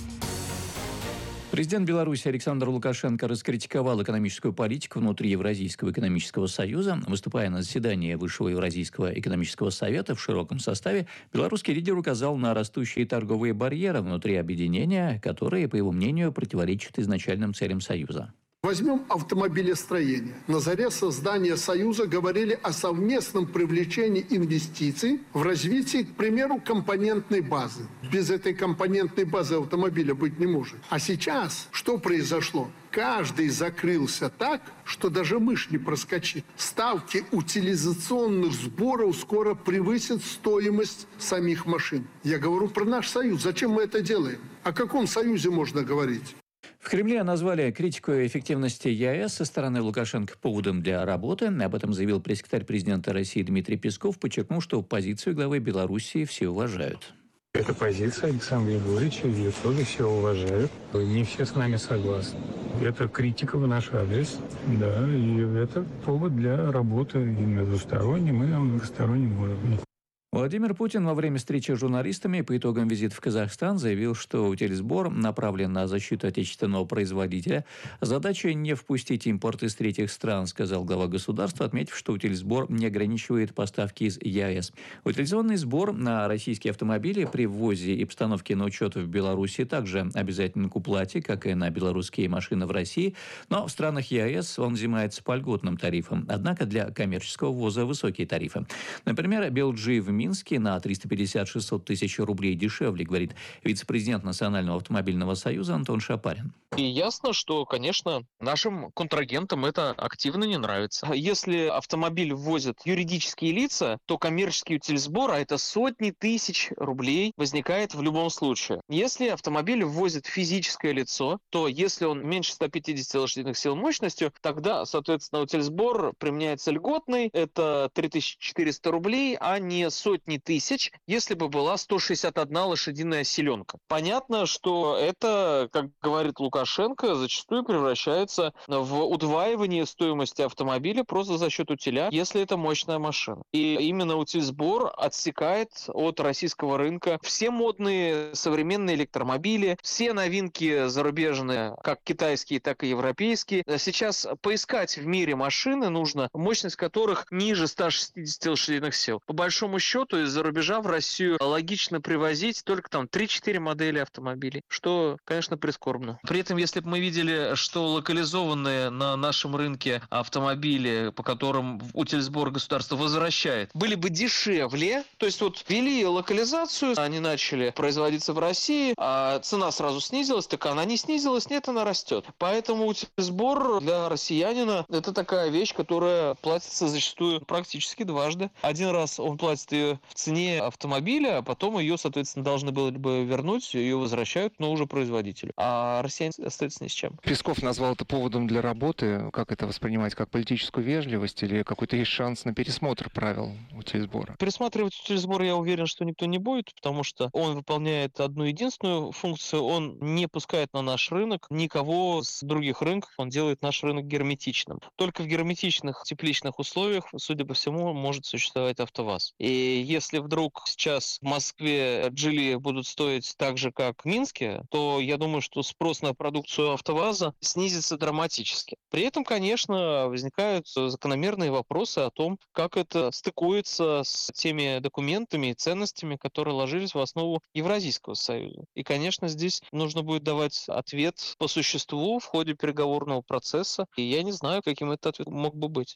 Президент Беларуси Александр Лукашенко раскритиковал экономическую политику внутри Евразийского экономического союза. Выступая на заседании Высшего Евразийского экономического совета в широком составе, белорусский лидер указал на растущие торговые барьеры внутри объединения, которые, по его мнению, противоречат изначальным целям союза. Возьмем автомобилестроение. На заре создания Союза говорили о совместном привлечении инвестиций в развитие, к примеру, компонентной базы. Без этой компонентной базы автомобиля быть не может. А сейчас что произошло? Каждый закрылся так, что даже мышь не проскочит. Ставки утилизационных сборов скоро превысят стоимость самих машин. Я говорю про наш Союз. Зачем мы это делаем? О каком Союзе можно говорить? В Кремле назвали критику эффективности ЕС со стороны Лукашенко поводом для работы. Об этом заявил пресс-секретарь президента России Дмитрий Песков, подчеркнув, что позицию главы Белоруссии все уважают. Это позиция Александра Григорьевича, ее тоже все уважают. Не все с нами согласны. Это критика в наш адрес, да, и это повод для работы и междустороннем, и на многостороннем уровне. Владимир Путин во время встречи с журналистами по итогам визита в Казахстан заявил, что утильсбор направлен на защиту отечественного производителя. Задача не впустить импорт из третьих стран, сказал глава государства, отметив, что утильсбор не ограничивает поставки из ЕАЭС. Утилизационный сбор на российские автомобили при ввозе и постановке на учет в Беларуси также обязателен к уплате, как и на белорусские машины в России, но в странах ЕАЭС он взимается по льготным тарифам. Однако для коммерческого ввоза высокие тарифы. Например, би эл джи в Минске на триста пятьдесят - шестьсот тысяч рублей дешевле, говорит вице-президент Национального автомобильного союза Антон Шапарин. И ясно, что, конечно, нашим контрагентам это активно не нравится. Если автомобиль ввозят юридические лица, то коммерческий утильсбор, а это сотни тысяч рублей, возникает в любом случае. Если автомобиль ввозит физическое лицо, то если он меньше ста пятидесяти лошадиных сил мощностью, тогда, соответственно, утильсбор применяется льготный, это три тысячи четыреста рублей, а не сотни тысяч, если бы была сто шестьдесят одна лошадиная силенка. Понятно, что это, как говорит Лукашенко, зачастую превращается в удваивание стоимости автомобиля просто за счет утиля, если это мощная машина. И именно утильсбор отсекает от российского рынка все модные современные электромобили, все новинки зарубежные, как китайские, так и европейские. Сейчас поискать в мире машины нужно, мощность которых ниже ста шестидесяти лошадиных сил. По большому счету, из-за рубежа в Россию логично привозить только там три-четыре модели автомобилей, что, конечно, прискорбно. При этом, если бы мы видели, что локализованные на нашем рынке автомобили, по которым утильсбор государство возвращает, были бы дешевле, то есть вот ввели локализацию, они начали производиться в России, а цена сразу снизилась, так она не снизилась, нет, она растет. Поэтому утильсбор для россиянина это такая вещь, которая платится зачастую практически дважды. Один раз он платит ее в цене автомобиля, а потом ее, соответственно, должны были бы вернуть, ее возвращают, но уже производителю. А россияне остаются ни с чем. Песков назвал это поводом для работы. Как это воспринимать? Как политическую вежливость или какой-то есть шанс на пересмотр правил утильсбора? Пересматривать утильсбор, я уверен, что никто не будет, потому что он выполняет одну единственную функцию. Он не пускает на наш рынок никого с других рынков. Он делает наш рынок герметичным. Только в герметичных тепличных условиях, судя по всему, может существовать АвтоВАЗ. И если вдруг сейчас в Москве джили будут стоить так же, как в Минске, то я думаю, что спрос на продукцию АвтоВАЗа снизится драматически. При этом, конечно, возникают закономерные вопросы о том, как это стыкуется с теми документами и ценностями, которые ложились в основу Евразийского союза. И, конечно, здесь нужно будет давать ответ по существу в ходе переговорного процесса. И я не знаю, каким этот ответ мог бы быть.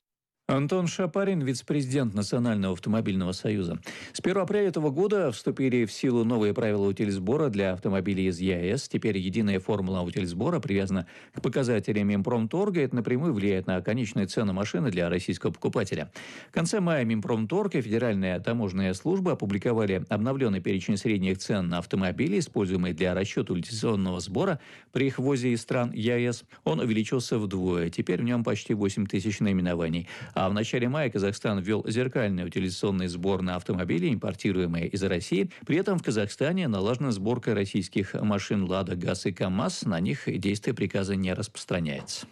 Антон Шапарин, вице-президент Национального автомобильного союза. С первого апреля этого года вступили в силу новые правила утильсбора для автомобилей из ЕАЭС. Теперь единая формула утильсбора привязана к показателям Минпромторга. Это напрямую влияет на конечную цену машины для российского покупателя. В конце мая Минпромторг и Федеральная таможенная служба опубликовали обновленный перечень средних цен на автомобили, используемые для расчета утилизационного сбора при их ввозе из стран ЕАЭС. Он увеличился вдвое. Теперь в нем почти восемь тысяч наименований. А в начале мая Казахстан ввел зеркальный утилизационный сбор на автомобили, импортируемые из России. При этом в Казахстане налажена сборка российских машин «Лада», «ГАЗ» и «КамАЗ». На них действие приказа не распространяется.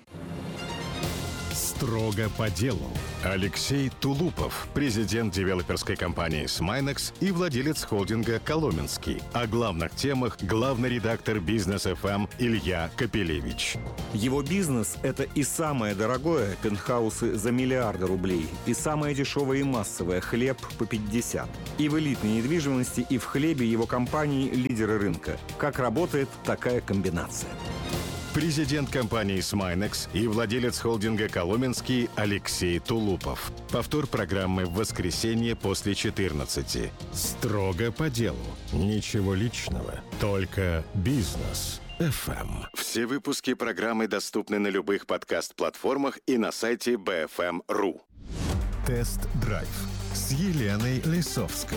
Строго по делу. Алексей Тулупов, президент девелоперской компании «Смайнекс» и владелец холдинга «Коломенский». О главных темах главный редактор «Бизнес эф эм» Илья Капелевич. Его бизнес – это и самое дорогое – пентхаусы за миллиарды рублей, и самое дешевое и массовое – хлеб по пятьдесят. И в элитной недвижимости, и в хлебе его компании – лидеры рынка. Как работает такая комбинация? Президент компании «Смайнекс» и владелец холдинга «Коломенский» Алексей Тулупов. Повтор программы в воскресенье после четырнадцати. Строго по делу. Ничего личного. Только бизнес эф эм. Все выпуски программы доступны на любых подкаст-платформах и на сайте би эф эм точка ру. Тест-драйв с Еленой Лисовской.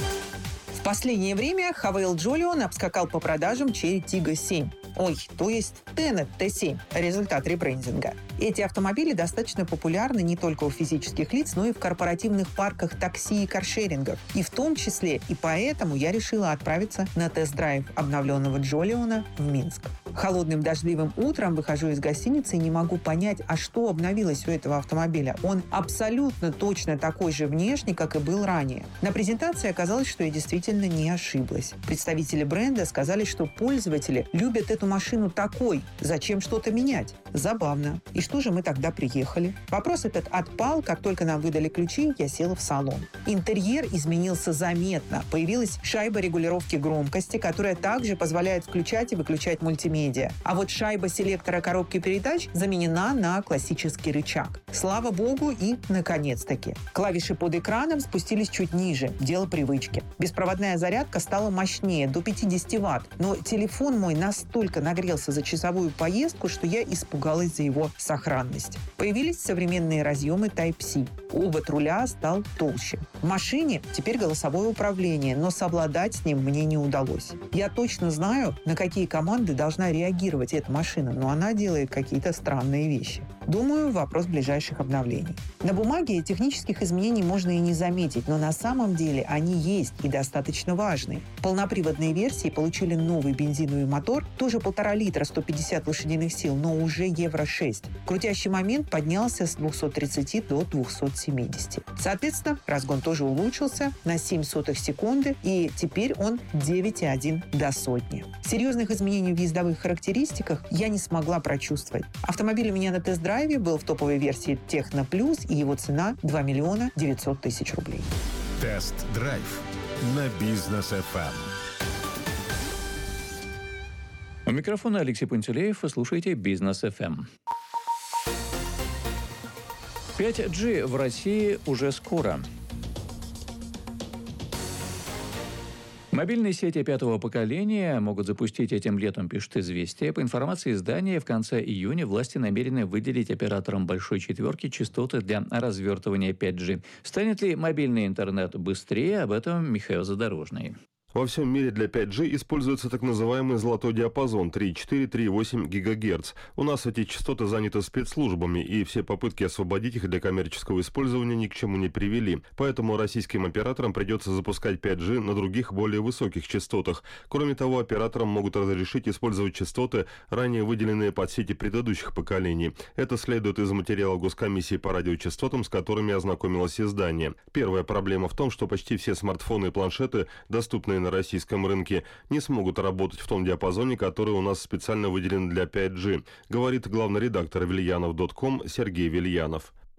В последнее время Хавейл Джолион обскакал по продажам Chery Tiggo семь. Ой, то есть Tenet ти семь, результат ребрендинга. Эти автомобили достаточно популярны не только у физических лиц, но и в корпоративных парках такси и каршерингов. И в том числе и поэтому я решила отправиться на тест-драйв обновленного Джолиона в Минск. Холодным дождливым утром выхожу из гостиницы и не могу понять, а что обновилось у этого автомобиля. Он абсолютно точно такой же внешне, как и был ранее. На презентации оказалось, что я действительно не ошиблась. Представители бренда сказали, что пользователи любят эту машину такой. Зачем что-то менять? Забавно. И что же мы тогда приехали? Вопрос этот отпал, как только нам выдали ключи, я села в салон. Интерьер изменился заметно. Появилась шайба регулировки громкости, которая также позволяет включать и выключать мультимедиа. А вот шайба селектора коробки передач заменена на классический рычаг. Слава богу, и наконец-таки. Клавиши под экраном спустились чуть ниже. Дело привычки. Беспроводная зарядка стала мощнее, до пятьдесят ватт. Но телефон мой настолько нагрелся за часовую поездку, что я испугалась за его сохранность. Появились современные разъемы Type-C. Обод руля стал толще. В машине теперь голосовое управление, но совладать с ним мне не удалось. Я точно знаю, на какие команды должна реагировать эта машина, но она делает какие-то странные вещи. Думаю, вопрос ближайших обновлений. На бумаге технических изменений можно и не заметить, но на самом деле они есть и достаточно важные. Полноприводные версии получили новый бензиновый мотор, тоже полтора литра, сто пятьдесят лошадиных сил, но уже евро шесть. Крутящий момент поднялся с двухсот тридцати до двухсот семидесяти. Соответственно, разгон тоже улучшился на семь сотых секунды, и теперь он девять и один до сотни. Серьезных изменений в ездовых характеристиках я не смогла прочувствовать. Автомобиль у меня на тест-драйве был в топовой версии Техно Плюс, и его цена два миллиона девятьсот тысяч рублей. Тест-драйв на Бизнес эф эм. У микрофона Алексей Пантелеев. Вы слушаете Бизнес эф эм. пять джи в России уже скоро. Мобильные сети пятого поколения могут запустить этим летом, пишет «Известия». По информации издания, в конце июня власти намерены выделить операторам «Большой четверки» частоты для развертывания пять джи. Станет ли мобильный интернет быстрее? Об этом Михаил Задорожный. Во всем мире для пять джи используется так называемый золотой диапазон три и четыре - три и восемь гигагерц. У нас эти частоты заняты спецслужбами, и все попытки освободить их для коммерческого использования ни к чему не привели. Поэтому российским операторам придется запускать пять джи на других более высоких частотах. Кроме того, операторам могут разрешить использовать частоты, ранее выделенные под сети предыдущих поколений. Это следует из материалов Госкомиссии по радиочастотам, с которыми ознакомилось издание. Первая проблема в том, что почти все смартфоны и планшеты, доступные на российском рынке, не смогут работать в том диапазоне, который у нас специально выделен для пять джи, говорит главный редактор вильянов точка ком Сергей Вильянов.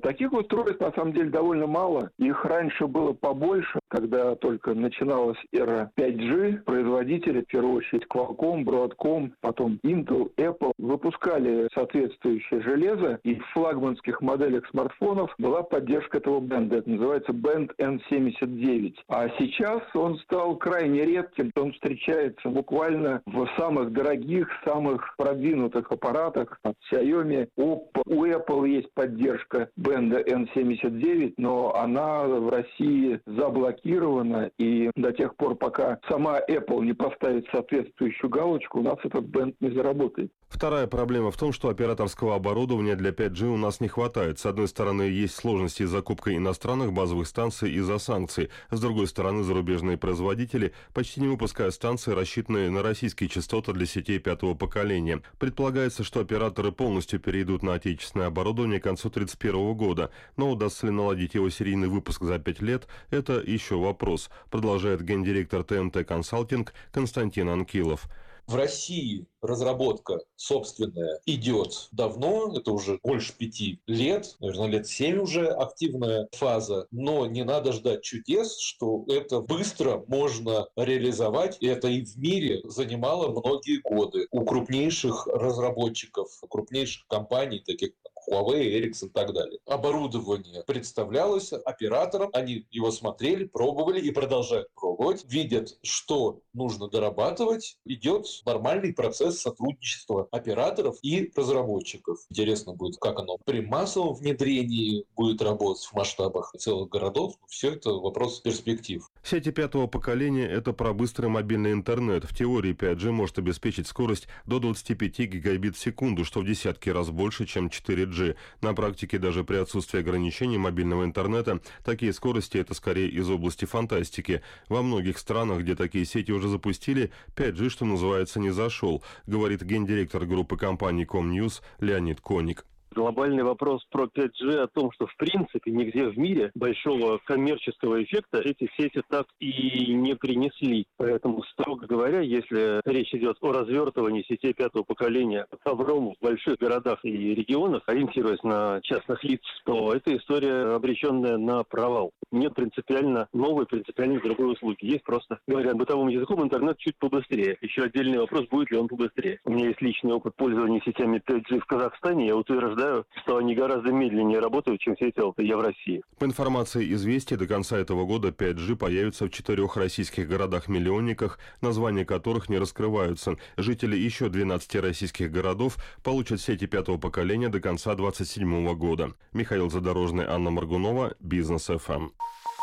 Таких устройств, на самом деле, довольно мало. Их раньше было побольше, когда только начиналась эра пять джи. Производители, в первую очередь Qualcomm, Broadcom, потом Intel, Apple, выпускали соответствующее железо, и в флагманских моделях смартфонов была поддержка этого бенда. Это называется бенд эн семьдесят девять. А сейчас он стал крайне редким. Он встречается буквально в самых дорогих, самых продвинутых аппаратах от Xiaomi, Oppo. У Apple есть поддержка бенда эн семьдесят девять, но она в России заблокирована, и до тех пор, пока сама Apple не поставит соответствующую галочку, у нас этот бенд не заработает. Вторая проблема в том, что операторского оборудования для пять джи у нас не хватает. С одной стороны, есть сложности с закупкой иностранных базовых станций из-за санкций. С другой стороны, зарубежные производители почти не выпускают станции, рассчитанные на российские частоты для сетей пятого поколения. Предполагается, что операторы полностью перейдут на отечественное оборудование к концу две тысячи тридцать первого года. Но удастся ли наладить его серийный выпуск за пять лет, это еще вопрос, продолжает гендиректор тэ эн тэ Консалтинг Константин Анкилов. В России разработка собственная идет давно, это уже больше пяти лет, наверное, лет семь уже активная фаза, но не надо ждать чудес, что это быстро можно реализовать. Это и в мире занимало многие годы у крупнейших разработчиков, крупнейших компаний, таких как Huawei, Ericsson и так далее. Оборудование представлялось операторам, они его смотрели, пробовали и продолжают пробовать, видят, что нужно дорабатывать, идет нормальный процесс сотрудничества операторов и разработчиков. Интересно будет, как оно при массовом внедрении будет работать в масштабах целых городов. Все это вопрос перспектив. Сети пятого поколения – это про быстрый мобильный интернет. В теории пять джи может обеспечить скорость до двадцати пяти гигабит в секунду, что в десятки раз больше, чем четыре джи. На практике, даже при отсутствии ограничений мобильного интернета, такие скорости – это скорее из области фантастики. Во многих странах, где такие сети уже запустили, пять джи, что называется, не зашел, говорит гендиректор группы компаний Комньюз Леонид Коник. Глобальный вопрос про пять джи о том, что в принципе нигде в мире большого коммерческого эффекта эти сети так и не принесли. Поэтому, строго говоря, если речь идет о развертывании сетей пятого поколения ковром в больших городах и регионах, ориентируясь на частных лиц, то эта история обреченная на провал. Нет принципиально новой, принципиально другой услуги. Есть просто, говоря бытовым языком, интернет чуть побыстрее. Еще отдельный вопрос, будет ли он побыстрее. У меня есть личный опыт пользования сетями пять джи в Казахстане. Я утверждаю, что они гораздо медленнее работают, чем сети эл тэ е в России. По информации «Известий», до конца этого года пять джи появится в четырех российских городах-миллионниках, названия которых не раскрываются. Жители еще двенадцати российских городов получат сети пятого поколения до конца две тысячи двадцать седьмого года. Михаил Задорожный, Анна Маргунова, Бизнес эф эм.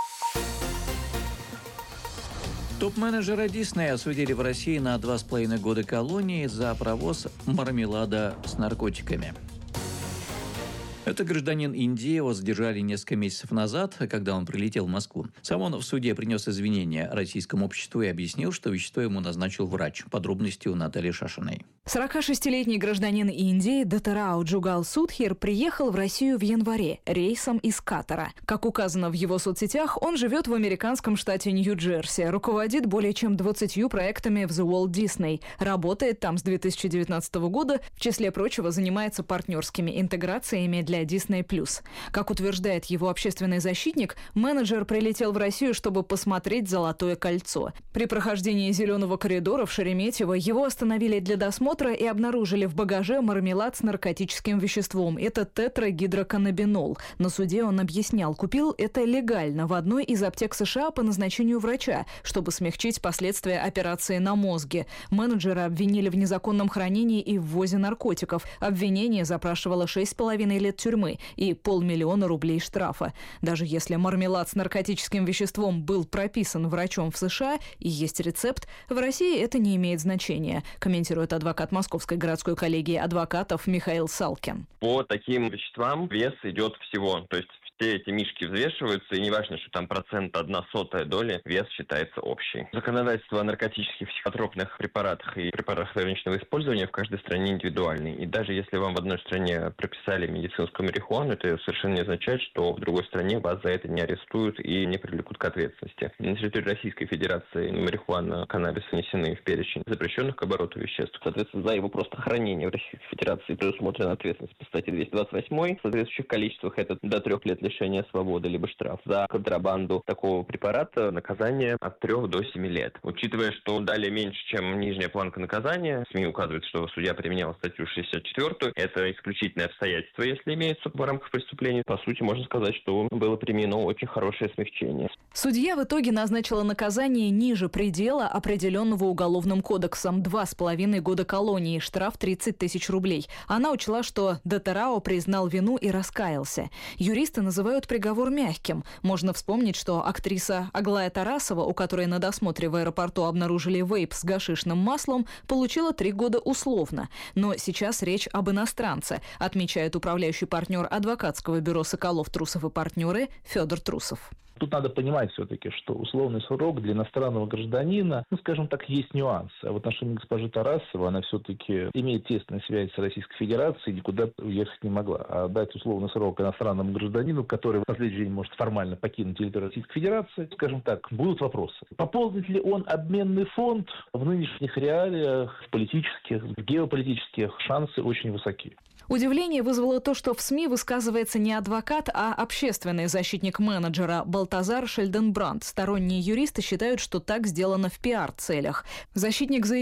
Топ-менеджера Диснея осудили в России на два с половиной года колонии за провоз мармелада с наркотиками. Это гражданин Индии, его задержали несколько месяцев назад, когда он прилетел в Москву. Сам он в суде принес извинения российскому обществу и объяснил, что вещество ему назначил врач. Подробности у Натальи Шашиной. сорокашестилетний гражданин Индии Датарау Джугал Судхир приехал в Россию в январе рейсом из Катара. Как указано в его соцсетях, он живет в американском штате Нью-Джерси, руководит более чем двадцатью проектами в The Walt Disney, работает там с две тысячи девятнадцатого года, в числе прочего занимается партнерскими интеграциями для Disney+. Как утверждает его общественный защитник, менеджер прилетел в Россию, чтобы посмотреть «Золотое кольцо». При прохождении зеленого коридора в Шереметьево его остановили для досмотра и обнаружили в багаже мармелад с наркотическим веществом. Это тетрагидроканнабинол. На суде он объяснял, купил это легально в одной из аптек США по назначению врача, чтобы смягчить последствия операции на мозге. Менеджера обвинили в незаконном хранении и ввозе наркотиков. Обвинение запрашивало шесть с половиной лет тюрьмы и полмиллиона рублей штрафа. Даже если мармелад с наркотическим веществом был прописан врачом в США и есть рецепт, в России это не имеет значения, комментирует адвокат Московской городской коллегии адвокатов Михаил Салкин. По таким веществам вес идет всего, то есть Все эти мишки взвешиваются, и не важно, что там процент одна сотая доли, вес считается общий. Законодательство о наркотических психотропных препаратах и препаратах ограниченного использования в каждой стране индивидуальный. И даже если вам в одной стране прописали медицинскую марихуану, это совершенно не означает, что в другой стране вас за это не арестуют и не привлекут к ответственности. На территории Российской Федерации марихуана, каннабис внесены в перечень запрещенных к обороту веществ. Соответственно, за его просто хранение в Российской Федерации предусмотрена ответственность по статье двести двадцать восемь. В соответствующих количествах это до трех лет лишения свободы, либо штраф. За контрабанду такого препарата наказание от трех до семи лет. Учитывая, что далее меньше, чем нижняя планка наказания, СМИ указывают, что судья применял статью шестьдесят четыре. Это исключительное обстоятельство, если имеется в рамках преступления. По сути, можно сказать, что было применено очень хорошее смягчение. Судья в итоге назначила наказание ниже предела, определенного Уголовным кодексом – два с половиной года колонии, штраф тридцать тысяч рублей. Она учла, что Датерао признал вину и раскаялся. Юристы называют приговор мягким. Можно вспомнить, что актриса Аглая Тарасова, у которой на досмотре в аэропорту обнаружили вейп с гашишным маслом, получила три года условно. Но сейчас речь об иностранце, отмечает управляющий партнер адвокатского бюро «Соколов, Трусов и партнеры» Федор Трусов. Тут надо понимать все-таки, что условный срок для иностранного гражданина, ну, скажем так, есть нюансы. А в отношении госпожи Тарасовой она все-таки имеет тесную связь с Российской Федерацией и никуда уехать не могла. А дать условный срок иностранному гражданину, который в последний день может формально покинуть территорию Российской Федерации, скажем так, будут вопросы. Пополнит ли он обменный фонд в нынешних реалиях, в политических, в геополитических, шансы очень высоки. Удивление вызвало то, что в СМИ высказывается не адвокат, а общественный защитник менеджера Балтазар Шельденбранд. Сторонние юристы считают, что так сделано в пиар-целях. Защитник заявил,